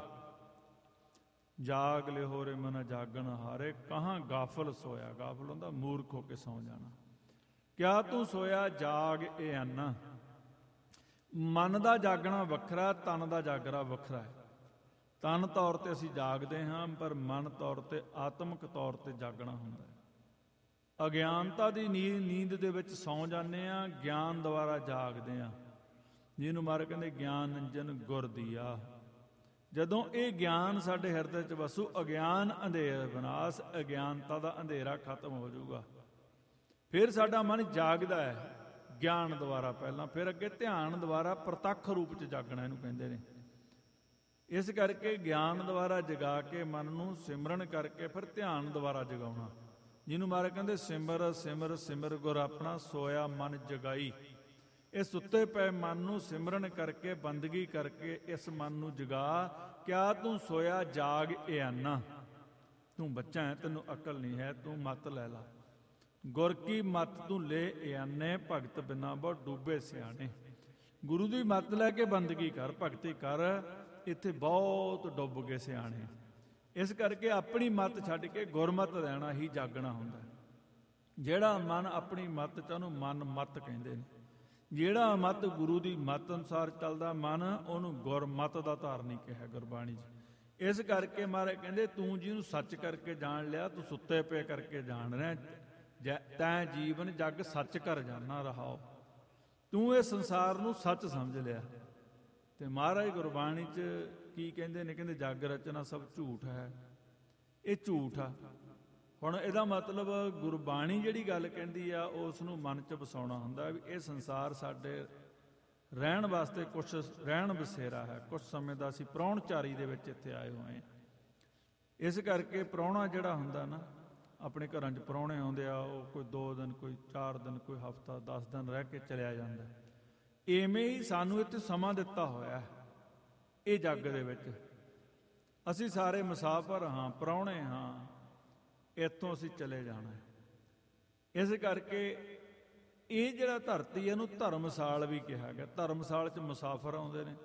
ਜਾਗ ਲੈ ਹੋਰੇ ਮਨ ਜਾਗਣ ਹਾਰੇ, ਕਹਾਂ ਗਾਫਲ ਸੋਇਆ। ਗਾਫਲ ਹੁੰਦਾ ਮੂਰਖ ਹੋ ਕੇ ਸੌਂ ਜਾਣਾ। ਕਿਆ ਤੂੰ ਸੋਇਆ ਜਾਗ, ਇਹ ਅੰਨ। ਮਨ ਦਾ ਜਾਗਣਾ ਵੱਖਰਾ, ਤਨ ਦਾ ਜਾਗਣਾ ਵੱਖਰਾ ਹੈ। ਤਨ ਤੌਰ ਤੇ ਅਸੀਂ ਜਾਗਦੇ ਹਾਂ, ਪਰ ਮਨ ਤੌਰ ਤੇ ਆਤਮਿਕ ਤੌਰ ਤੇ ਜਾਗਣਾ ਹੁੰਦਾ ਹੈ। ਅਗਿਆਨਤਾ ਦੀ ਨੀਂਦ ਨੀਂਦ ਦੇ ਵਿੱਚ ਸੌਂ ਜਾਂਦੇ ਹਾਂ, ਗਿਆਨ ਦੁਆਰਾ ਜਾਗਦੇ ਹਾਂ। ਜਿਹਨੂੰ ਮਹਾਰਾਜ ਕਹਿੰਦੇ ਗਿਆਨ ਅੰਜਨ ਗੁਰ ਦੀਆ। ਜਦੋਂ ਇਹ ਗਿਆਨ ਸਾਡੇ ਹਿਰਦੇ 'ਚ ਵਸੂ, ਅਗਿਆਨ ਅੰਧੇਰ ਵਿਨਾਸ਼, ਅਗਿਆਨਤਾ ਦਾ ਅੰਧੇਰਾ ਖਤਮ ਹੋ ਜਾਊਗਾ। ਫਿਰ ਸਾਡਾ ਮਨ ਜਾਗਦਾ ਹੈ ਗਿਆਨ ਦੁਆਰਾ ਪਹਿਲਾਂ, ਫਿਰ ਅੱਗੇ ਧਿਆਨ ਦੁਆਰਾ ਪ੍ਰਤੱਖ ਰੂਪ 'ਚ ਜਾਗਣਾ ਇਹਨੂੰ ਕਹਿੰਦੇ ਨੇ। ਇਸ ਕਰਕੇ ਗਿਆਨ ਦੁਆਰਾ ਜਗਾ ਕੇ ਮਨ ਨੂੰ ਸਿਮਰਨ ਕਰਕੇ ਫਿਰ ਧਿਆਨ ਦੁਆਰਾ ਜਗਾਉਣਾ। ਜਿਹਨੂੰ ਮਹਾਰਾਜ ਕਹਿੰਦੇ ਸਿਮਰ ਸਿਮਰ ਸਿਮਰ ਗੁਰ ਆਪਣਾ, ਸੋਇਆ ਮਨ ਜਗਾਈ। ਇਹ ਸੁੱਤੇ ਪਏ ਮਨ ਨੂੰ ਸਿਮਰਨ ਕਰਕੇ, ਬੰਦਗੀ ਕਰਕੇ ਇਸ ਮਨ ਨੂੰ ਜਗਾ। ਕਿਆ ਤੂੰ ਸੋਇਆ ਜਾਗ ਇਆਨਾ, ਤੂੰ ਬੱਚਾ ਹੈ, ਤੈਨੂੰ ਅਕਲ ਨਹੀਂ ਹੈ, ਤੂੰ ਮੱਤ ਲੈ ਲਾ। ਗੁਰ ਕੀ ਮੱਤ ਤੂੰ ਲੈ ਇਆਨੇ, ਭਗਤ ਬਿਨਾ ਬਹੁ ਡੂਬੇ ਸਿਆਣੇ। ਗੁਰੂ ਦੀ ਮੱਤ ਲੈ ਕੇ ਬੰਦਗੀ ਕਰ, ਭਗਤੀ ਕਰ, ਇੱਥੇ ਬਹੁਤ ਡੁੱਬ ਗਏ ਸਿਆਣੇ। ਇਸ ਕਰਕੇ ਆਪਣੀ ਮੱਤ ਛੱਡ ਕੇ ਗੁਰਮਤ ਲੈਣਾ ਹੀ ਜਾਗਣਾ ਹੁੰਦਾ। ਜਿਹੜਾ ਮਨ ਆਪਣੀ ਮੱਤ ਚ, ਉਹਨੂੰ ਮਨ ਮੱਤ ਕਹਿੰਦੇ ਨੇ। ਜਿਹੜਾ ਮੱਤ ਗੁਰੂ ਦੀ ਮੱਤ ਅਨੁਸਾਰ ਚੱਲਦਾ ਮਨ, ਉਹਨੂੰ ਗੁਰਮਤ ਦਾ ਧਾਰਨੀ ਕਿਹਾ ਗੁਰਬਾਣੀ 'ਚ। ਇਸ ਕਰਕੇ ਮਹਾਰਾਜ ਕਹਿੰਦੇ ਤੂੰ ਜਿਹਨੂੰ ਸੱਚ ਕਰਕੇ ਜਾਣ ਲਿਆ, ਤੂੰ ਸੁੱਤੇ ਪਏ ਕਰਕੇ ਜਾਣ ਰਿਹਾ। ਤੈਂ ਜੀਵਨ ਜਗ ਸੱਚ ਕਰ ਜਾਣਾ ਰਹਾਓ। ਤੂੰ ਇਹ ਸੰਸਾਰ ਨੂੰ ਸੱਚ ਸਮਝ ਲਿਆ। ਤੇ ਮਹਾਰਾਜ ਗੁਰਬਾਣੀ 'ਚ ਕੀ ਕਹਿੰਦੇ ਨੇ? ਕਹਿੰਦੇ ਜਗ ਰਚਨਾ ਸਭ ਝੂਠ ਹੈ। ਇਹ ਝੂਠ ਆ। ਹੁਣ ਇਹਦਾ ਮਤਲਬ ਗੁਰਬਾਣੀ ਜਿਹੜੀ ਗੱਲ ਕਹਿੰਦੀ ਆ ਉਸ ਨੂੰ ਮਨ 'ਚ ਵਸਾਉਣਾ ਹੁੰਦਾ ਵੀ ਇਹ ਸੰਸਾਰ ਸਾਡੇ ਰਹਿਣ ਵਾਸਤੇ ਕੁਛ ਰਹਿਣ ਬਸੇਰਾ ਹੈ। ਕੁਛ ਸਮੇਂ ਦਾ ਅਸੀਂ ਪ੍ਰਾਹੁਣਚਾਰੀ ਦੇ ਵਿੱਚ ਇੱਥੇ ਆਏ ਹੋਏ ਹਾਂ। ਇਸ ਕਰਕੇ ਪ੍ਰਾਹੁਣਾ ਜਿਹੜਾ ਹੁੰਦਾ ਨਾ, ਆਪਣੇ ਘਰਾਂ 'ਚ ਪ੍ਰਾਹੁਣੇ ਆਉਂਦੇ ਆ, ਉਹ ਕੋਈ ਦੋ ਦਿਨ, ਕੋਈ ਚਾਰ ਦਿਨ, ਕੋਈ ਹਫ਼ਤਾ, ਦਸ ਦਿਨ ਰਹਿ ਕੇ ਚਲਿਆ ਜਾਂਦਾ। ਇਵੇਂ ਹੀ ਸਾਨੂੰ ਇੱਥੇ ਸਮਾਂ ਦਿੱਤਾ ਹੋਇਆ ਇਹ ਜੱਗ ਦੇ ਵਿੱਚ। ਅਸੀਂ ਸਾਰੇ ਮੁਸਾਫਰ ਹਾਂ, ਪ੍ਰਾਹੁਣੇ ਹਾਂ, ਇੱਥੋਂ ਅਸੀਂ ਚਲੇ ਜਾਣਾ। ਇਸ ਕਰਕੇ ਇਹ ਜਿਹੜਾ ਧਰਤੀ ਇਹਨੂੰ ਧਰਮਸਾਲ ਵੀ ਕਿਹਾ ਗਿਆ। ਧਰਮਸਾਲ 'ਚ ਮੁਸਾਫਰ ਆਉਂਦੇ ਨੇ,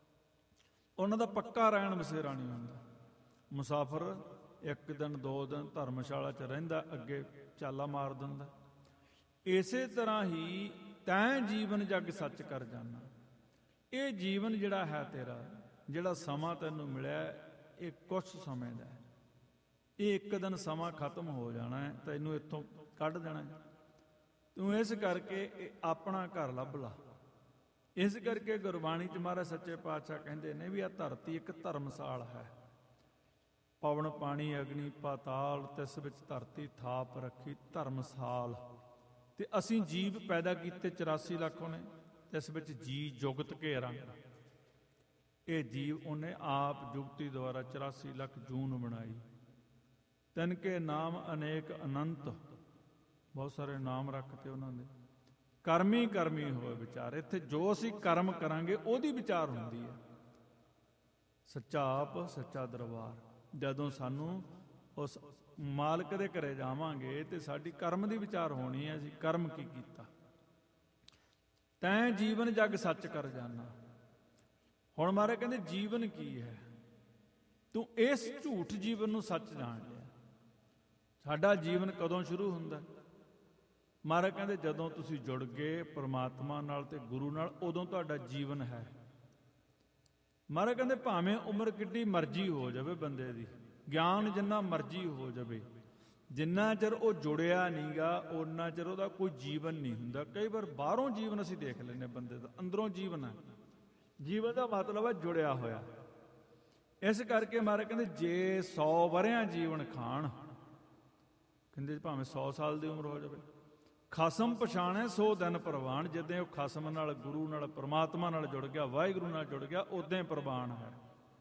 ਉਹਨਾਂ ਦਾ ਪੱਕਾ ਰਹਿਣ ਬਸੇਰਾ ਨਹੀਂ ਹੁੰਦਾ। ਮੁਸਾਫਰ ਇੱਕ ਦਿਨ ਦੋ ਦਿਨ ਧਰਮਸ਼ਾਲਾ 'ਚ ਰਹਿੰਦਾ, ਅੱਗੇ ਚਾਲਾ ਮਾਰ ਦਿੰਦਾ। ਇਸੇ ਤਰ੍ਹਾਂ ਹੀ ਤੈਂ ਜੀਵਨ ਜਗ ਸੱਚ ਕਰ ਜਾਣਾ। ਇਹ ਜੀਵਨ ਜਿਹੜਾ ਹੈ ਤੇਰਾ, ਜਿਹੜਾ ਸਮਾਂ ਤੈਨੂੰ ਮਿਲਿਆ, ਇਹ ਕੁਛ ਸਮੇਂ ਦਾ ਹੈ। ਇਹ ਇੱਕ ਦਿਨ ਸਮਾਂ ਖਤਮ ਹੋ ਜਾਣਾ ਹੈ, ਤੈਨੂੰ ਇੱਥੋਂ ਕੱਢ ਦੇਣਾ ਹੈ। ਤੂੰ ਇਸ ਕਰਕੇ ਆਪਣਾ ਘਰ ਲੱਭ ਲਾ। ਇਸ ਕਰਕੇ ਗੁਰਬਾਣੀ 'ਚ ਮਹਾਰਾਜ ਸੱਚੇ ਪਾਤਸ਼ਾਹ ਕਹਿੰਦੇ ਨੇ ਵੀ ਆਹ ਧਰਤੀ ਇੱਕ ਧਰਮਸਾਲ ਹੈ। ਪਵਨ ਪਾਣੀ ਅਗਨੀ ਪਾਤਾਲ, ਤਿਸ ਵਿੱਚ ਧਰਤੀ ਥਾਪ ਰੱਖੀ ਧਰਮਸਾਲ। ਤੇ ਅਸੀਂ ਜੀਵ ਪੈਦਾ ਕੀਤੇ ਚੁਰਾਸੀ ਲੱਖ ਉਹਨੇ, ਇਸ ਵਿੱਚ ਜੀ ਜੁਗਤ ਘੇਰਾ। ਇਹ ਜੀਵ ਉਹਨੇ ਆਪ ਜੁਗਤੀ ਦੁਆਰਾ ਚੁਰਾਸੀ ਲੱਖ ਜੂਨ ਬਣਾਈ। ਤਿਨ ਕੇ ਨਾਮ ਅਨੇਕ ਅਨੰਤ, ਬਹੁਤ ਸਾਰੇ ਨਾਮ ਰੱਖਤੇ ਉਹਨਾਂ ਦੇ। ਕਰਮੀ ਕਰਮੀ ਹੋਏ ਵਿਚਾਰ। ਇੱਥੇ ਜੋ ਅਸੀਂ ਕਰਮ ਕਰਾਂਗੇ ਉਹਦੀ ਵਿਚਾਰ ਹੁੰਦੀ ਹੈ। ਸੱਚਾ ਆਪ ਸੱਚਾ ਦਰਬਾਰ। ਜਦੋਂ ਸਾਨੂੰ ਉਸ ਮਾਲਕ ਦੇ ਘਰੇ ਜਾਵਾਂਗੇ ਤੇ ਸਾਡੀ ਕਰਮ ਦੀ ਵਿਚਾਰ ਹੋਣੀ ਹੈ, ਅਸੀਂ ਕਰਮ ਕੀ ਕੀਤਾ। ਤੈਂ ਜੀਵਨ ਜਗ ਸੱਚ ਕਰ ਜਾਣਾ। ਹੁਣ ਮਹਾਰਾਜ ਕਹਿੰਦੇ ਜੀਵਨ ਕੀ ਹੈ? ਤੂੰ ਇਸ ਝੂਠ ਜੀਵਨ ਨੂੰ ਸੱਚ ਜਾਣ ਲਿਆ। ਸਾਡਾ ਜੀਵਨ ਕਦੋਂ ਸ਼ੁਰੂ ਹੁੰਦਾ? ਮਹਾਰਾਜ ਕਹਿੰਦੇ ਜਦੋਂ ਤੁਸੀਂ ਜੁੜ ਗਏ ਪਰਮਾਤਮਾ ਨਾਲ ਤੇ ਗੁਰੂ ਨਾਲ, ਉਦੋਂ ਤੁਹਾਡਾ ਜੀਵਨ ਹੈ। ਮਹਾਰਾਜ ਕਹਿੰਦੇ ਭਾਵੇਂ ਉਮਰ ਕਿੱਡੀ ਮਰਜ਼ੀ ਹੋ ਜਾਵੇ ਬੰਦੇ ਦੀ, ਗਿਆਨ ਜਿੰਨਾ ਮਰਜ਼ੀ ਹੋ ਜਾਵੇ, ਜਿੰਨਾ ਚਿਰ ਉਹ ਜੁੜਿਆ ਨਹੀਂਗਾ ਓਨਾ ਚਿਰ ਉਹਦਾ ਕੋਈ ਜੀਵਨ ਨਹੀਂ ਹੁੰਦਾ। ਕਈ ਵਾਰ ਬਾਹਰੋਂ ਜੀਵਨ ਅਸੀਂ ਦੇਖ ਲੈਂਦੇ ਬੰਦੇ ਦਾ, ਅੰਦਰੋਂ ਜੀਵਨ ਹੈ। ਜੀਵਨ ਦਾ ਮਤਲਬ ਹੈ ਜੁੜਿਆ ਹੋਇਆ। ਇਸ ਕਰਕੇ ਮਹਾਰਾਜ ਕਹਿੰਦੇ ਜੇ ਸੌ ਵਰਿਆਂ ਜੀਵਨ ਖਾਣ, ਕਹਿੰਦੇ ਭਾਵੇਂ ਸੌ ਸਾਲ ਦੀ ਉਮਰ ਹੋ ਜਾਵੇ, ਖਸਮ ਪਛਾਣੈ ਸੋ ਦਿਨ ਪ੍ਰਵਾਨ। ਜਦੋਂ ਉਹ ਖਸਮ ਨਾਲ, ਗੁਰੂ ਨਾਲ, ਪਰਮਾਤਮਾ ਨਾਲ ਜੁੜ ਗਿਆ, ਵਾਹਿਗੁਰੂ ਨਾਲ ਜੁੜ ਗਿਆ, ਉਦੋਂ ਹੀ ਪ੍ਰਵਾਨ ਹੈ।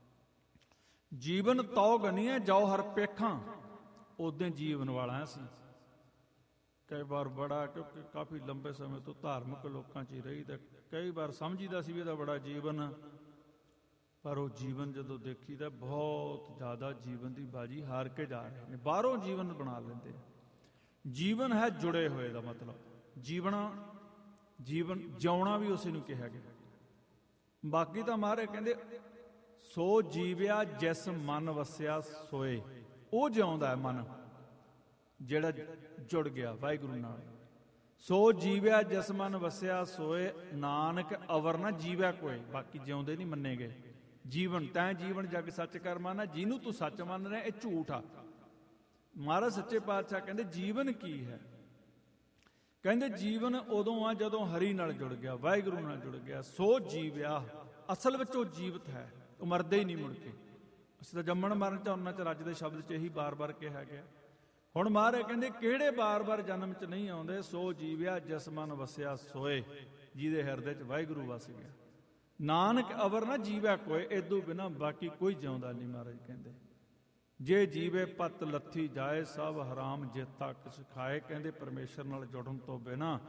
ਜੀਵਨ ਤਉ ਗਨੀਐ ਜੋ ਹਰ ਪੇਖਾਂ, ਉਦੋਂ ਜੀਵਨ ਵਾਲਾ ਸੀ। ਕਈ ਵਾਰ ਬੜਾ, ਕਿਉਂਕਿ ਕਾਫੀ ਲੰਬੇ ਸਮੇਂ ਤੋਂ ਧਾਰਮਿਕ ਲੋਕਾਂ 'ਚ ਹੀ ਰਹੀ, ਤਾਂ ਕਈ ਵਾਰ ਸਮਝੀਦਾ ਸੀ ਵੀ ਇਹਦਾ ਬੜਾ ਜੀਵਨ, ਪਰ ਉਹ ਜੀਵਨ ਜਦੋਂ ਦੇਖੀਦਾ ਬਹੁਤ ਜ਼ਿਆਦਾ ਜੀਵਨ ਦੀ ਬਾਜੀ ਹਾਰ ਕੇ ਜਾ ਰਹੇ ਨੇ। ਬਾਹਰੋਂ ਜੀਵਨ ਬਣਾ ਲੈਂਦੇ। ਜੀਵਨ ਹੈ ਜੁੜੇ ਹੋਏ ਦਾ ਮਤਲਬ। ਜੀਵਣਾ, ਜੀਵਨ ਜਿਉਣਾ ਵੀ ਉਸੇ ਨੂੰ ਕਿਹਾ ਗਿਆ। ਬਾਕੀ ਤਾਂ ਮਹਾਰਾਜ ਕਹਿੰਦੇ ਸੋ ਜੀਵਿਆ ਜਿਸ ਮਨ ਵਸਿਆ ਸੋਏ। ਉਹ ਜਿਉਂਦਾ ਹੈ ਮਨ ਜਿਹੜਾ ਜੁੜ ਗਿਆ ਵਾਹਿਗੁਰੂ ਨਾਲ। ਸੋ ਜੀਵਿਆ ਜਿਸ ਮਨ ਵਸਿਆ ਸੋਏ, ਨਾਨਕ ਅਵਰ ਨਾ ਜੀਵਿਆ ਕੋਏ। ਬਾਕੀ ਜਿਉਂਦੇ ਨਹੀਂ ਮੰਨੇ ਗਏ। ਜੀਵਨ ਤੈਂ ਜੀਵਨ ਜਗ ਸੱਚ ਕਰ ਮਾਨਾ, ਜਿਹਨੂੰ ਤੂੰ ਸੱਚ ਮੰਨ ਰਿਹਾ ਇਹ ਝੂਠ ਆ। ਮਹਾਰਾਜ ਸੱਚੇ ਪਾਤਸ਼ਾਹ ਕਹਿੰਦੇ ਜੀਵਨ ਕੀ ਹੈ? ਕਹਿੰਦੇ ਜੀਵਨ ਉਦੋਂ ਆ ਜਦੋਂ ਹਰੀ ਨਾਲ ਜੁੜ ਗਿਆ, ਵਾਹਿਗੁਰੂ ਨਾਲ ਜੁੜ ਗਿਆ। ਸੋ ਜੀਵਿਆ, ਅਸਲ ਵਿੱਚ ਉਹ ਜੀਵਤ ਹੈ, ਉਹ ਮਰਦਾ ਹੀ ਨਹੀਂ ਮੁੜ ਕੇ। ਅਸੀਂ ਤਾਂ ਜੰਮਣ ਮਰਨ ਚ ਉਹਨਾਂ ਚ ਰੱਜ ਦੇ ਸ਼ਬਦ ਚ ਇਹੀ ਬਾਰ-ਬਾਰ ਕਿਹਾ ਗਿਆ। ਹੁਣ ਮਹਾਰਾਜ ਕਹਿੰਦੇ ਕਿਹੜੇ ਬਾਰ-ਬਾਰ ਜਨਮ ਚ ਨਹੀਂ ਆਉਂਦੇ? ਸੋ ਜੀਵਿਆ ਜਿਸ ਮਨ ਵਸਿਆ ਸੋਏ, ਜਿਹਦੇ ਹਿਰਦੇ ਚ ਵਾਹਿਗੁਰੂ ਵਸ ਗਿਆ। ਨਾਨਕ ਅਵਰ ਨਾ ਜੀਵਿਆ ਕੋਏ, ਇਦੋਂ ਬਿਨਾਂ ਬਾਕੀ ਕੋਈ ਜਿਉਂਦਾ ਨਹੀਂ। ਮਹਾਰਾਜ ਕਹਿੰਦੇ ਜੇ ਜੀਵੇ ਪਤ ਲੱਥੀ ਜਾਏ, ਸਭ ਹਰਾਮ ਜੇਤਾ ਕਿਸ ਖਾਏ। ਕਹਿੰਦੇ ਪਰਮੇਸ਼ਰ ਨਾਲ ਜੁੜਨ ਤੋਂ ਬਿਨਾਂ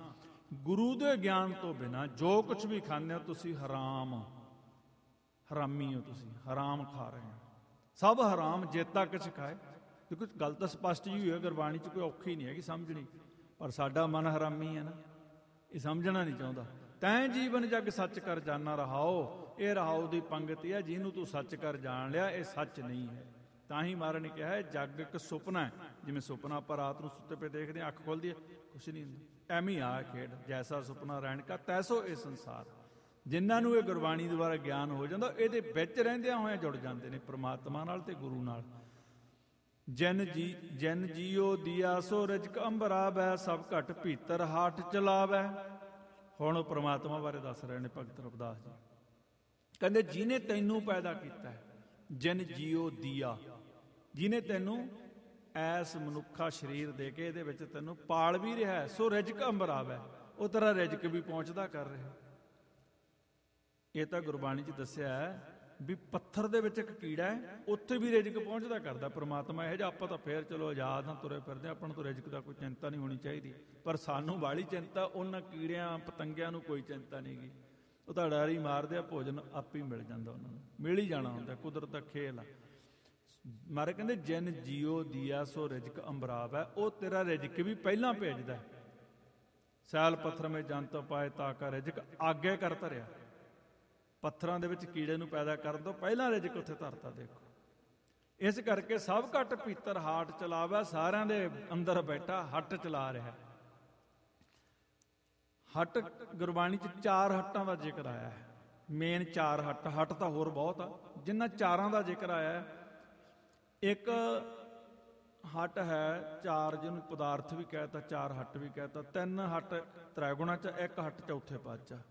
ਗੁਰੂ ਦੇ ਗਿਆਨ ਤੋਂ ਬਿਨਾਂ ਜੋ ਕੁਝ ਵੀ ਖਾਂਦੇ ਹੋ ਤੁਸੀਂ ਹਰਾਮ ਹਰਾਮੀ ਹੋ, ਤੁਸੀਂ ਹਰਾਮ ਖਾ ਰਹੇ ਹੋ। ਸਭ ਹਰਾਮ ਜੇਤਾ ਕਿਛ ਖਾਏ। ਦੇਖੋ ਗੱਲ ਤਾਂ ਸਪਸ਼ਟ ਹੀ ਹੋਈ, ਗੁਰਬਾਣੀ 'ਚ ਕੋਈ ਔਖੀ ਨਹੀਂ ਹੈਗੀ ਸਮਝਣੀ, ਪਰ ਸਾਡਾ ਮਨ ਹਰਾਮੀ ਹੈ ਨਾ, ਇਹ ਸਮਝਣਾ ਨਹੀਂ ਚਾਹੁੰਦਾ। ਤੈਂ ਜੀਵਨ ਜਗ ਸੱਚ ਕਰ ਜਾਣਾ ਰਹਾਓ, ਇਹ ਰਹਾਓ ਦੀ ਪੰਗਤੀ ਹੈ, ਜਿਹਨੂੰ ਤੂੰ ਸੱਚ ਕਰ ਜਾਣ ਲਿਆ ਇਹ ਸੱਚ ਨਹੀਂ ਹੈ। ਤਾਂ ਹੀ ਮਹਾਰਾਜ ਨੇ ਕਿਹਾ ਜੱਗ ਇੱਕ ਸੁਪਨਾ ਹੈ। ਜਿਵੇਂ ਸੁਪਨਾ ਆਪਾਂ ਰਾਤ ਨੂੰ ਸੁੱਤੇ ਪਏ ਦੇਖਦੇ ਹਾਂ, ਅੱਖ ਖੁੱਲ੍ਹਦੀ ਹੈ, ਕੁਛ ਨਹੀਂ ਹੁੰਦਾ, ਐਵੇਂ ਹੀ ਆ ਖੇਡ। ਜੈਸਾ ਸੁਪਨਾ ਰਹਿਣ ਕਾ ਤੈਸੋ ਇਹ ਸੰਸਾਰ। ਜਿਨ੍ਹਾਂ ਨੂੰ ਇਹ ਗੁਰਬਾਣੀ ਦੁਆਰਾ ਗਿਆਨ ਹੋ ਜਾਂਦਾ, ਇਹਦੇ ਵਿੱਚ ਰਹਿੰਦਿਆਂ ਹੋਇਆਂ ਜੁੜ ਜਾਂਦੇ ਨੇ ਪ੍ਰਮਾਤਮਾ ਨਾਲ ਤੇ ਗੁਰੂ ਨਾਲ। ਜਨ ਜੀ ਜਨ ਜੀਓ ਦੀਆ ਸੋ ਰਜਕ ਅੰਬਰਾਵੈ, ਸਭ ਘਟ ਭੀਤਰ ਹਾਟ ਚਲਾਵੈ। ਹੁਣ ਉਹ ਪ੍ਰਮਾਤਮਾ ਬਾਰੇ ਦੱਸ ਰਹੇ ਨੇ ਭਗਤ ਰਵਿਦਾਸ ਜੀ। ਕਹਿੰਦੇ ਜਿਹਨੇ ਤੈਨੂੰ ਪੈਦਾ ਕੀਤਾ ਹੈ, ਜਨ ਜੀਓ ਦੀਆ, ਜਿਹਨੇ ਤੈਨੂੰ ਐਸ ਮਨੁੱਖਾ ਸਰੀਰ ਦੇ ਕੇ ਇਹਦੇ ਵਿੱਚ ਤੈਨੂੰ ਪਾਲ ਵੀ ਰਿਹਾ, ਸੋ ਰਿਜਕ ਅੰਬਰਾਵੈ, ਉਹ ਤੇਰਾ ਰਿਜਕ ਵੀ ਪਹੁੰਚਦਾ ਕਰ ਰਿਹਾ। ਇਹ ਤਾਂ ਗੁਰਬਾਣੀ 'ਚ ਦੱਸਿਆ ਹੈ ਵੀ ਪੱਥਰ ਦੇ ਵਿੱਚ ਇੱਕ ਕੀੜਾ ਹੈ, ਉੱਥੇ ਵੀ ਰਿਜਕ ਪਹੁੰਚਦਾ ਕਰਦਾ ਪ੍ਰਮਾਤਮਾ। ਇਹੋ ਜਿਹਾ ਆਪਾਂ ਤਾਂ ਫੇਰ ਚਲੋ ਆਜ਼ਾਦ ਹਾਂ, ਤੁਰੇ ਫਿਰਦੇ, ਆਪਾਂ ਨੂੰ ਤਾਂ ਰਿਜਕ ਦਾ ਕੋਈ ਚਿੰਤਾ ਨਹੀਂ ਹੋਣੀ ਚਾਹੀਦੀ, ਪਰ ਸਾਨੂੰ ਬਾਹਲੀ ਚਿੰਤਾ ਉਹਨਾਂ ਕੀੜਿਆਂ ਪਤੰਗਿਆਂ ਨੂੰ ਕੋਈ ਚਿੰਤਾ ਨਹੀਂ ਗੀ। ਉਹ ਤਾਂ ਡਾਰੀ ਮਾਰਦੇ ਆ, ਭੋਜਨ ਆਪ ਹੀ ਮਿਲ ਜਾਂਦਾ, ਉਹਨਾਂ ਨੂੰ ਮਿਲ ਹੀ ਜਾਣਾ ਹੁੰਦਾ, ਕੁਦਰਤ ਦਾ ਖੇਲ ਆ। ਮਾਰੇ ਕਹਿੰਦੇ ਜਿਨ ਜੀਓ ਦੀਆ ਸੋ ਰਿਜਕ ਅੰਬਰਾਵ ਹੈ, ਉਹ ਤੇਰਾ ਰਿਜਕ ਵੀ ਪਹਿਲਾਂ ਭੇਜਦਾ। ਸੈਲ ਪੱਥਰ ਮੇ ਜੰਤ ਪਾਏ ਤਾ ਕਾ ਰਿਜਕ ਆਗੇ ਕਰ ਧਰਿਆ। ਪੱਥਰਾਂ ਦੇ ਵਿੱਚ ਕੀੜੇ ਨੂੰ ਪੈਦਾ ਕਰਨ ਤੋਂ ਪਹਿਲਾਂ ਰਿਜਕ ਉੱਥੇ ਧਰਤਾ। ਦੇਖੋ ਇਸ ਕਰਕੇ ਸਭ ਘਟ ਭੀਤਰ ਹਾਟ ਚਲਾਵਾ, ਸਾਰਿਆਂ ਦੇ ਅੰਦਰ ਬੈਠਾ ਹੱਟ ਚਲਾ ਰਿਹਾ। ਹੱਟ ਗੁਰਬਾਣੀ 'ਚ ਚਾਰ ਹੱਟਾਂ ਦਾ ਜ਼ਿਕਰ ਆਇਆ ਹੈ, ਮੇਨ ਚਾਰ ਹੱਟ। ਹੱਟ ਤਾਂ ਹੋਰ ਬਹੁਤ ਆ, ਜਿਨ੍ਹਾਂ ਚਾਰਾਂ ਦਾ ਜ਼ਿਕਰ ਆਇਆ ਹੈ। ਇੱਕ ਹੱਟ ਹੈ ਚਾਰ, ਜਿਹਨੂੰ ਪਦਾਰਥ ਵੀ ਕਹਿਤਾ, ਚਾਰ ਹੱਟ ਵੀ ਕਹਿਤਾ। ਤਿੰਨ ਹੱਟ ਤ੍ਰੈਗੁਣਾ 'ਚ, ਇੱਕ ਹੱਟ ਚੌਥੇ ਪਦ 'ਚ।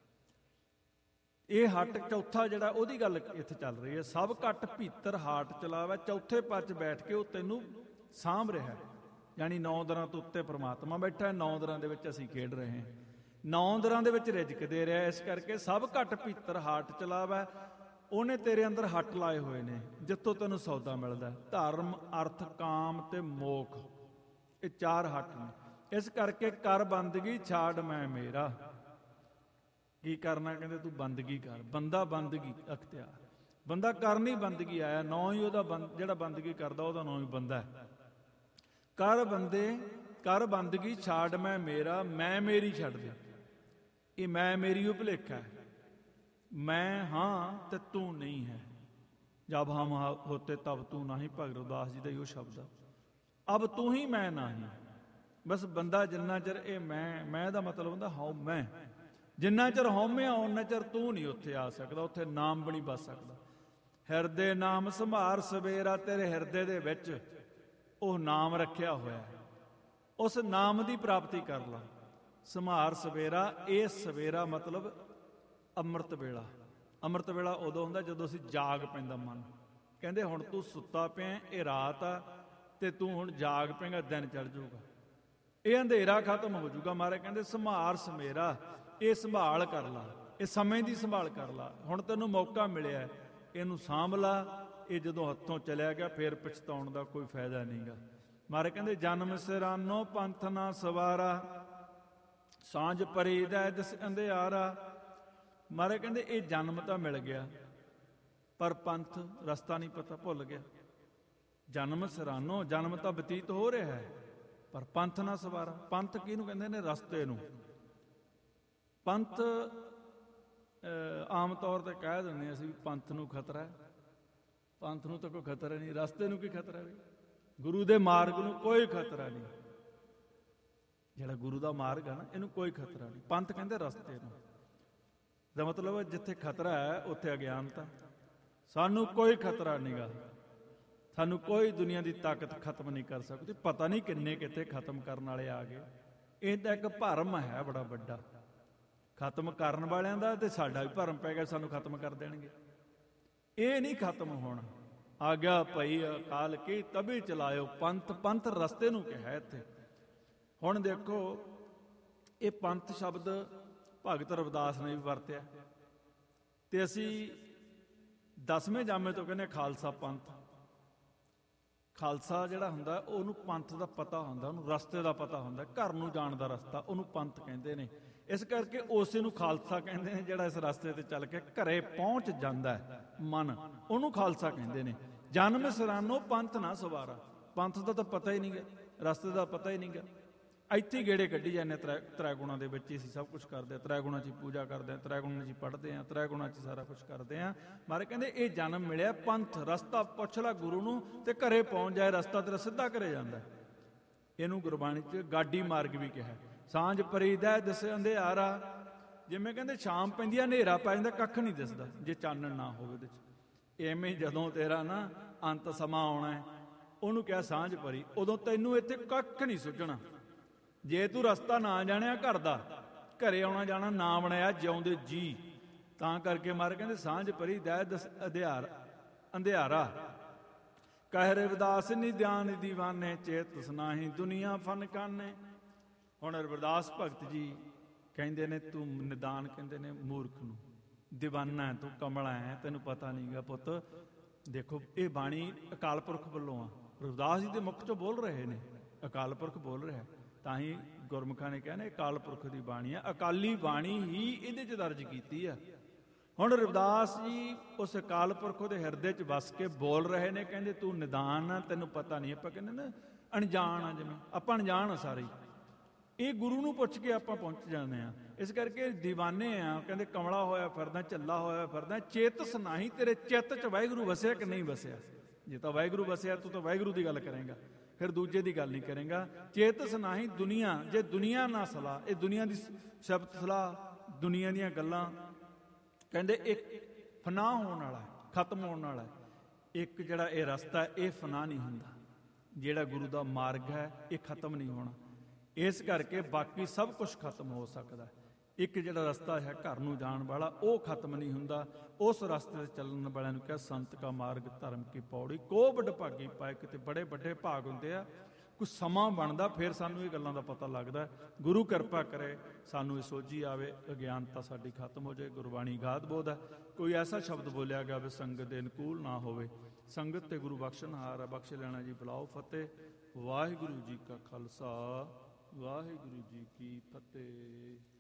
ਇਹ ਹੱਟ ਚੌਥਾ ਜਿਹੜਾ, ਉਹਦੀ ਗੱਲ ਇੱਥੇ ਚੱਲ ਰਹੀ ਹੈ। ਸਭ ਘੱਟ ਭੀਤਰ ਹਾਟ ਚਲਾਵਾ, ਚੌਥੇ ਪਦ 'ਚ ਬੈਠ ਕੇ ਉਹ ਤੈਨੂੰ ਸਾਂਭ ਰਿਹਾ। ਯਾਨੀ ਨੌ ਦਰਾਂ ਤੋਂ ਉੱਤੇ ਪ੍ਰਮਾਤਮਾ ਬੈਠਾ, ਨੌ ਦਰਾਂ ਦੇ ਵਿੱਚ ਅਸੀਂ ਖੇਡ ਰਹੇ ਹਾਂ, ਨੌ ਦਰਾਂ ਦੇ ਵਿੱਚ ਰਿਜਕ ਦੇ ਰਿਹਾ। ਇਸ ਕਰਕੇ ਸਭ ਘੱਟ ਭੀਤਰ ਹਾਟ ਚਲਾਵਾ, ਉਹਨੇ ਤੇਰੇ ਅੰਦਰ ਹੱਟ ਲਾਏ ਹੋਏ ਨੇ ਜਿੱਥੋਂ ਤੈਨੂੰ ਸੌਦਾ ਮਿਲਦਾ। ਧਰਮ, ਅਰਥ, ਕਾਮ ਤੇ ਮੋਖ, ਇਹ ਚਾਰ ਹੱਟ ਨੇ। ਇਸ ਕਰਕੇ ਕਰ ਬੰਦਗੀ ਛਾੜ ਮੈਂ ਮੇਰਾ। ਕੀ ਕਰਨਾ? ਕਹਿੰਦੇ ਤੂੰ ਬੰਦਗੀ ਕਰ। ਬੰਦਾ ਬੰਦਗੀ ਅਖਤਿਆਰ, ਬੰਦਾ ਕਰਨੀ ਬੰਦਗੀ ਆਇਆ, ਨਾਂ ਹੀ ਉਹਦਾ ਬੰਦ, ਜਿਹੜਾ ਬੰਦਗੀ ਕਰਦਾ ਉਹਦਾ ਨਾਂ ਹੀ ਬੰਦਾ ਹੈ। ਕਰ ਬੰਦੇ ਕਰ ਬੰਦਗੀ ਛਾੜ ਮੈਂ ਮੇਰਾ, ਮੈਂ ਮੇਰੀ ਛੱਡ ਦੇ। ਇਹ ਮੈਂ ਮੇਰੀ ਉਹ ਭੁਲੇਖਾ ਹੈ। ਮੈਂ ਹਾਂ ਤੇ ਤੂੰ ਨਹੀਂ ਹੈ। ਜਬ ਹਮ ਹੋਤੇ ਤਬ ਤੂੰ ਨਹੀਂ, ਭਗਤ ਰਵਿਦਾਸ ਜੀ ਦਾ ਹੀ ਉਹ ਸ਼ਬਦ ਆ। ਅਬ ਤੂੰ ਹੀ ਮੈਂ ਨਹੀਂ। ਬਸ ਬੰਦਾ ਜਿੰਨਾ ਚਿਰ ਇਹ ਮੈਂ, ਮੈਂ ਦਾ ਮਤਲਬ ਹੁੰਦਾ ਹਉ ਮੈਂ, ਜਿੰਨਾ ਚਿਰ ਹਉਮੈ ਉਹਨਾਂ ਚਿਰ ਤੂੰ ਨਹੀਂ ਉੱਥੇ ਆ ਸਕਦਾ, ਉੱਥੇ ਨਾਮ ਵੀ ਨਹੀਂ ਬਸ ਸਕਦਾ। ਹਿਰਦੇ ਨਾਮ ਸੰਭਾਰ ਸਵੇਰਾ, ਤੇਰੇ ਹਿਰਦੇ ਦੇ ਵਿੱਚ ਉਹ ਨਾਮ ਰੱਖਿਆ ਹੋਇਆ ਹੈ, ਉਸ ਨਾਮ ਦੀ ਪ੍ਰਾਪਤੀ ਕਰ ਲਾ। ਸੰਭਾਰ ਸਵੇਰਾ, ਇਹ ਸਵੇਰਾ ਮਤਲਬ ਅੰਮ੍ਰਿਤ ਵੇਲਾ। ਅੰਮ੍ਰਿਤ ਵੇਲਾ ਉਦੋਂ ਹੁੰਦਾ ਜਦੋਂ ਅਸੀਂ ਜਾਗ ਪੈਂਦਾ ਮਨ। ਕਹਿੰਦੇ ਹੁਣ ਤੂੰ ਸੁੱਤਾ ਪਿਆ, ਇਹ ਰਾਤ ਆ, ਤੇ ਤੂੰ ਹੁਣ ਜਾਗ ਪਏਗਾ, ਦਿਨ ਚੜ ਜਾਊਗਾ, ਇਹ ਅੰਧੇਰਾ ਖਤਮ ਹੋ ਜਾਊਗਾ। ਮਹਾਰਾਜ ਕਹਿੰਦੇ ਸੰਭਾਰ ਸਮੇਰਾ, ਇਹ ਸੰਭਾਲ ਕਰ ਲਾ, ਇਹ ਸਮੇਂ ਦੀ ਸੰਭਾਲ ਕਰ ਲਾ। ਹੁਣ ਤੈਨੂੰ ਮੌਕਾ ਮਿਲਿਆ, ਇਹਨੂੰ ਸਾਂਭ ਲਾ। ਇਹ ਜਦੋਂ ਹੱਥੋਂ ਚਲਿਆ ਗਿਆ ਫਿਰ ਪਛਤਾਉਣ ਦਾ ਕੋਈ ਫਾਇਦਾ ਨਹੀਂਗਾ। ਮਹਾਰਾਜ ਕਹਿੰਦੇ ਜਨਮ ਸਿਰਾਨੋ ਪੰਥ ਨਾ ਸਵਾਰਾ, ਸਾਂਝ ਪਰੀਦਾ ਦਿਸ ਅੰਧਿਆਰਾ। ਮਹਾਰਾਜ ਕਹਿੰਦੇ ਇਹ ਜਨਮ ਤਾਂ ਮਿਲ ਗਿਆ, ਪਰ ਪੰਥ ਰਸਤਾ ਨਹੀਂ ਪਤਾ, ਭੁੱਲ ਗਿਆ। ਜਨਮ ਸਿਰਾਨੋ, ਜਨਮ ਤਾਂ ਬਤੀਤ ਹੋ ਰਿਹਾ ਹੈ, ਪਰ ਪੰਥ ਨਾ ਸਵਾਰਾ। ਪੰਥ ਕਿਹਨੂੰ ਕਹਿੰਦੇ ਨੇ? ਰਸਤੇ ਨੂੰ। ਪੰਥ ਆਮ ਤੌਰ ਤੇ ਕਹਿ ਦਿੰਦੇ ਅਸੀਂ ਪੰਥ ਨੂੰ ਖਤਰਾ ਹੈ। ਪੰਥ ਨੂੰ ਤਾਂ ਕੋਈ ਖਤਰਾ ਨਹੀਂ, ਰਸਤੇ ਨੂੰ ਕੀ ਖਤਰਾ ਵੀ? ਗੁਰੂ ਦੇ ਮਾਰਗ ਨੂੰ ਕੋਈ ਖਤਰਾ ਨਹੀਂ। ਜਿਹੜਾ ਗੁਰੂ ਦਾ ਮਾਰਗ ਹੈ ਨਾ, ਇਹਨੂੰ ਕੋਈ ਖਤਰਾ ਨਹੀਂ। ਪੰਥ ਕਹਿੰਦੇ ਰਸਤੇ ਨੂੰ, ਦਾ ਮਤਲਬ ਜਿੱਥੇ ਖਤਰਾ ਹੈ ਉੱਥੇ ਅਗਿਆਨਤਾ। ਸਾਨੂੰ ਕੋਈ ਖਤਰਾ ਨਹੀਂਗਾ, ਸਾਨੂੰ ਕੋਈ ਦੁਨੀਆ ਦੀ ਤਾਕਤ ਖਤਮ ਨਹੀਂ ਕਰ ਸਕਦੀ। ਪਤਾ ਨਹੀਂ ਕਿੰਨੇ ਕਿਤੇ ਖਤਮ ਕਰਨ ਵਾਲੇ ਆ ਗਏ। ਇਹ ਤਾਂ ਇੱਕ ਭਰਮ ਹੈ ਬੜਾ ਵੱਡਾ, ਖਤਮ ਕਰਨ ਵਾਲਿਆਂ ਦਾ, ਤੇ ਸਾਡਾ ਵੀ ਭਰਮ ਪੈ ਗਿਆ ਸਾਨੂੰ ਖਤਮ ਕਰ ਦੇਣਗੇ। ਇਹ ਨਹੀਂ ਖਤਮ ਹੋਣਾ। ਆਗਿਆ ਭਈ ਅਕਾਲ ਕੀ ਤਬੀ ਚਲਾਇਓ ਪੰਥ। ਪੰਥ ਰਸਤੇ ਨੂੰ ਕਿਹਾ ਇੱਥੇ। ਹੁਣ ਦੇਖੋ ਇਹ ਪੰਥ ਸ਼ਬਦ ਭਗਤ ਰਵਿਦਾਸ ਨੇ ਵੀ ਵਰਤਿਆ, ਤੇ ਅਸੀਂ ਦਸਵੇਂ ਜਾਮੇ ਤੋਂ ਕਹਿੰਦੇ ਖਾਲਸਾ ਪੰਥ। ਖਾਲਸਾ ਜਿਹੜਾ ਹੁੰਦਾ ਉਹਨੂੰ ਪੰਥ ਦਾ ਪਤਾ ਹੁੰਦਾ, ਉਹਨੂੰ ਰਸਤੇ ਦਾ ਪਤਾ ਹੁੰਦਾ, ਘਰ ਨੂੰ ਜਾਣ ਦਾ ਰਸਤਾ, ਉਹਨੂੰ ਪੰਥ ਕਹਿੰਦੇ ਨੇ। ਇਸ ਕਰਕੇ ਉਸੇ ਨੂੰ ਖਾਲਸਾ ਕਹਿੰਦੇ ਨੇ ਜਿਹੜਾ ਇਸ ਰਸਤੇ ਤੇ ਚੱਲ ਕੇ ਘਰੇ ਪਹੁੰਚ ਜਾਂਦਾ ਹੈ ਮਨ, ਉਹਨੂੰ ਖਾਲਸਾ ਕਹਿੰਦੇ ਨੇ। ਜਨਮ ਸਰਾਨੋ ਪੰਥ ਨਾ ਸਵਾਰਾ, ਪੰਥ ਦਾ ਤਾਂ ਪਤਾ ਹੀ ਨਹੀਂ ਗਾ, ਰਸਤੇ ਦਾ ਪਤਾ ਹੀ ਨਹੀਂ ਗਾ। ਇੱਥੇ ਹੀ ਗੇੜੇ ਕੱਢੀ ਜਾਂਦੇ ਤ੍ਰੈ ਤ੍ਰੈ ਗੁਣਾਂ ਦੇ ਵਿੱਚ ਹੀ ਅਸੀਂ ਸਭ ਕੁਛ ਕਰਦੇ ਹਾਂ, ਤ੍ਰੈ ਗੁਣਾਂ 'ਚ ਹੀ ਪੂਜਾ ਕਰਦੇ ਹਾਂ, ਤ੍ਰੈ ਗੁਣਾਂ 'ਚ ਹੀ ਪੜ੍ਹਦੇ ਹਾਂ, ਤ੍ਰੈ ਗੁਣਾਂ 'ਚ ਸਾਰਾ ਕੁਛ ਕਰਦੇ ਹਾਂ। ਮਾਰੇ ਕਹਿੰਦੇ ਇਹ ਜਨਮ ਮਿਲਿਆ ਪੰਥ, ਰਸਤਾ ਪੁੱਛ ਲੈ ਗੁਰੂ ਨੂੰ ਤੇ ਘਰੇ ਪਹੁੰਚ ਜਾਏ, ਰਸਤਾ ਤੇਰਾ ਸਿੱਧਾ ਘਰੇ ਜਾਂਦਾ। ਇਹਨੂੰ ਗੁਰਬਾਣੀ 'ਚ ਗਾਡੀ ਮਾਰਗ ਵੀ ਕਿਹਾ। ਸਾਂਝ ਪਰੀਦਾ ਦਿਸ ਅੰਧਿਆਰਾ, ਜਿਵੇਂ ਕਹਿੰਦੇ ਸ਼ਾਮ ਪੈਂਦੀ ਆ ਹਨੇਰਾ ਪੈ ਜਾਂਦਾ, ਕੱਖ ਨਹੀਂ ਦਿਸਦਾ ਜੇ ਚਾਨਣ ਨਾ ਹੋਵੇ ਉਹਦੇ 'ਚ। ਐਵੇਂ ਜਦੋਂ ਤੇਰਾ ਨਾ ਅੰਤ ਸਮਾਂ ਆਉਣਾ ਹੈ, ਉਹਨੂੰ ਕਿਹਾ ਸਾਂਝ ਪਰੀ, ਉਦੋਂ ਤੈਨੂੰ ਇੱਥੇ ਕੱਖ ਨਹੀਂ ਸੁੱਝਣਾ। ਜੇ ਤੂੰ ਰਸਤਾ ਨਾ ਜਾਣਿਆ ਘਰ ਦਾ, ਘਰੇ ਆਉਣਾ ਜਾਣਾ ਨਾ ਬਣਾਇਆ ਜਿਉਂਦੇ ਜੀ, ਤਾਂ ਕਰਕੇ ਮਾਰ ਕਹਿੰਦੇ ਸਾਂਝ ਪਰੀ ਦੈ ਦਸ ਅਧਿਆਰ ਅੰਧਿਆਰਾ, ਕਹਿ ਰਵਿਦਾਸ ਨਿਧਿਆਨ ਦੀਵਾਨੇ, ਚੇਤ ਸੁਨਾਹੀ ਦੁਨੀਆ ਫਨ ਕਾਨੇ। ਹੁਣ ਰਵਿਦਾਸ ਭਗਤ ਜੀ ਕਹਿੰਦੇ ਨੇ ਤੂੰ ਨਿਦਾਨ, ਕਹਿੰਦੇ ਨੇ ਮੂਰਖ ਨੂੰ, ਦੀਵਾਨਾ ਤੂੰ ਕਮਲਾ ਹੈ, ਤੈਨੂੰ ਪਤਾ ਨਹੀਂ ਗਾ ਪੁੱਤ। ਦੇਖੋ ਇਹ ਬਾਣੀ ਅਕਾਲ ਪੁਰਖ ਵੱਲੋਂ ਆ, ਰਵਿਦਾਸ ਜੀ ਦੇ ਮੁਖ ਚੋਂ ਬੋਲ ਰਹੇ ਨੇ, ਅਕਾਲ ਪੁਰਖ ਬੋਲ ਰਿਹਾ। ਤਾਂ ਹੀ ਗੁਰਮੁਖਾਂ ਨੇ ਕਹਿੰਦੇ ਅਕਾਲ ਪੁਰਖ ਦੀ ਬਾਣੀ ਆ, ਅਕਾਲੀ ਬਾਣੀ ਹੀ ਇਹਦੇ 'ਚ ਦਰਜ ਕੀਤੀ ਆ। ਹੁਣ ਰਵਿਦਾਸ ਜੀ ਉਸ ਅਕਾਲ ਪੁਰਖ ਦੇ ਹਿਰਦੇ 'ਚ ਵਸ ਕੇ ਬੋਲ ਰਹੇ ਨੇ, ਕਹਿੰਦੇ ਤੂੰ ਨਿਦਾਨ ਆ, ਤੈਨੂੰ ਪਤਾ ਨਹੀਂ। ਆਪਾਂ ਕਹਿੰਦੇ ਨਾ ਅਣਜਾਣ ਆ, ਜਿਵੇਂ ਆਪਾਂ ਅਣਜਾਣ ਆ ਸਾਰੇ, ਇਹ ਗੁਰੂ ਨੂੰ ਪੁੱਛ ਕੇ ਆਪਾਂ ਪਹੁੰਚ ਜਾਂਦੇ ਆ। ਇਸ ਕਰਕੇ ਦੀਵਾਨੇ ਆ, ਕਹਿੰਦੇ ਕਮਲਾ ਹੋਇਆ ਫਿਰਦਾ, ਝੱਲਾ ਹੋਇਆ ਫਿਰਦਾ, ਚੇਤਸ ਨਾਹੀਂ, ਤੇਰੇ ਚਿੱਤ 'ਚ ਵਾਹਿਗੁਰੂ ਵਸਿਆ ਕਿ ਨਹੀਂ ਵਸਿਆ। ਜੇ ਤਾਂ ਵਾਹਿਗੁਰੂ ਵਸਿਆ ਤੂੰ ਤਾਂ ਵਾਹਿਗੁਰੂ ਦੀ ਗੱਲ ਕਰੇਂਗਾ, ਫਿਰ ਦੂਜੇ ਦੀ ਗੱਲ ਨਹੀਂ ਕਰੇਂਗਾ। ਚੇਤਸ ਨਾਹੀਂ ਦੁਨੀਆ, ਜੇ ਦੁਨੀਆ ਨਾ ਸਲਾਹ, ਇਹ ਦੁਨੀਆ ਦੀ ਸ਼ਬਦ ਸਲਾਹ, ਦੁਨੀਆ ਦੀਆਂ ਗੱਲਾਂ, ਕਹਿੰਦੇ ਇੱਕ ਫਨਾ ਹੋਣ ਵਾਲਾ, ਖਤਮ ਹੋਣ ਵਾਲਾ। ਇੱਕ ਜਿਹੜਾ ਇਹ ਰਸਤਾ ਹੈ ਇਹ ਫਨਾ ਨਹੀਂ ਹੁੰਦਾ, ਜਿਹੜਾ ਗੁਰੂ ਦਾ ਮਾਰਗ ਹੈ ਇਹ ਖਤਮ ਨਹੀਂ ਹੋਣਾ। ਇਸ ਕਰਕੇ ਬਾਕੀ ਸਭ ਕੁਛ ਖਤਮ ਹੋ ਸਕਦਾ, ਇੱਕ ਜਿਹੜਾ ਰਸਤਾ ਹੈ ਘਰ ਨੂੰ ਜਾਣ ਵਾਲਾ ਉਹ ਖਤਮ ਨਹੀਂ ਹੁੰਦਾ। ਉਸ ਰਸਤੇ ਤੇ ਚੱਲਣ ਵਾਲਿਆਂ ਨੂੰ ਕਿਹਾ ਸੰਤ ਕਾ ਮਾਰਗ ਧਰਮ ਕੀ ਪੌੜੀ, ਕੋ ਵੱਡ ਭਾਗੀ ਪਾਏ। ਕਿਤੇ ਬੜੇ ਵੱਡੇ ਭਾਗ ਹੁੰਦੇ ਆ, ਕੁਛ ਸਮਾਂ ਬਣਦਾ ਫਿਰ ਸਾਨੂੰ ਇਹ ਗੱਲਾਂ ਦਾ ਪਤਾ ਲੱਗਦਾ। ਗੁਰੂ ਕਿਰਪਾ ਕਰੇ ਸਾਨੂੰ ਇਹ ਸੋਝੀ ਆਵੇ, ਅਗਿਆਨਤਾ ਸਾਡੀ ਖਤਮ ਹੋ ਜਾਏ। ਗੁਰਬਾਣੀ ਗਾਦ ਬੋਧ ਹੈ, ਕੋਈ ਐਸਾ ਸ਼ਬਦ ਬੋਲਿਆ ਗਿਆ ਵੀ ਸੰਗਤ ਦੇ ਅਨੁਕੂਲ ਨਾ ਹੋਵੇ। ਸੰਗਤ ਤੇ ਗੁਰੂ ਬਖਸ਼ਣਹਾਰ ਹੈ, ਬਖਸ਼ ਲੈਣਾ ਜੀ। ਬੁਲਾਓ ਫਤਿਹ। ਵਾਹਿਗੁਰੂ ਜੀ ਕਾ ਖਾਲਸਾ, ਵਾਹਿਗੁਰੂ ਜੀ ਕੀ ਫਤਿਹ।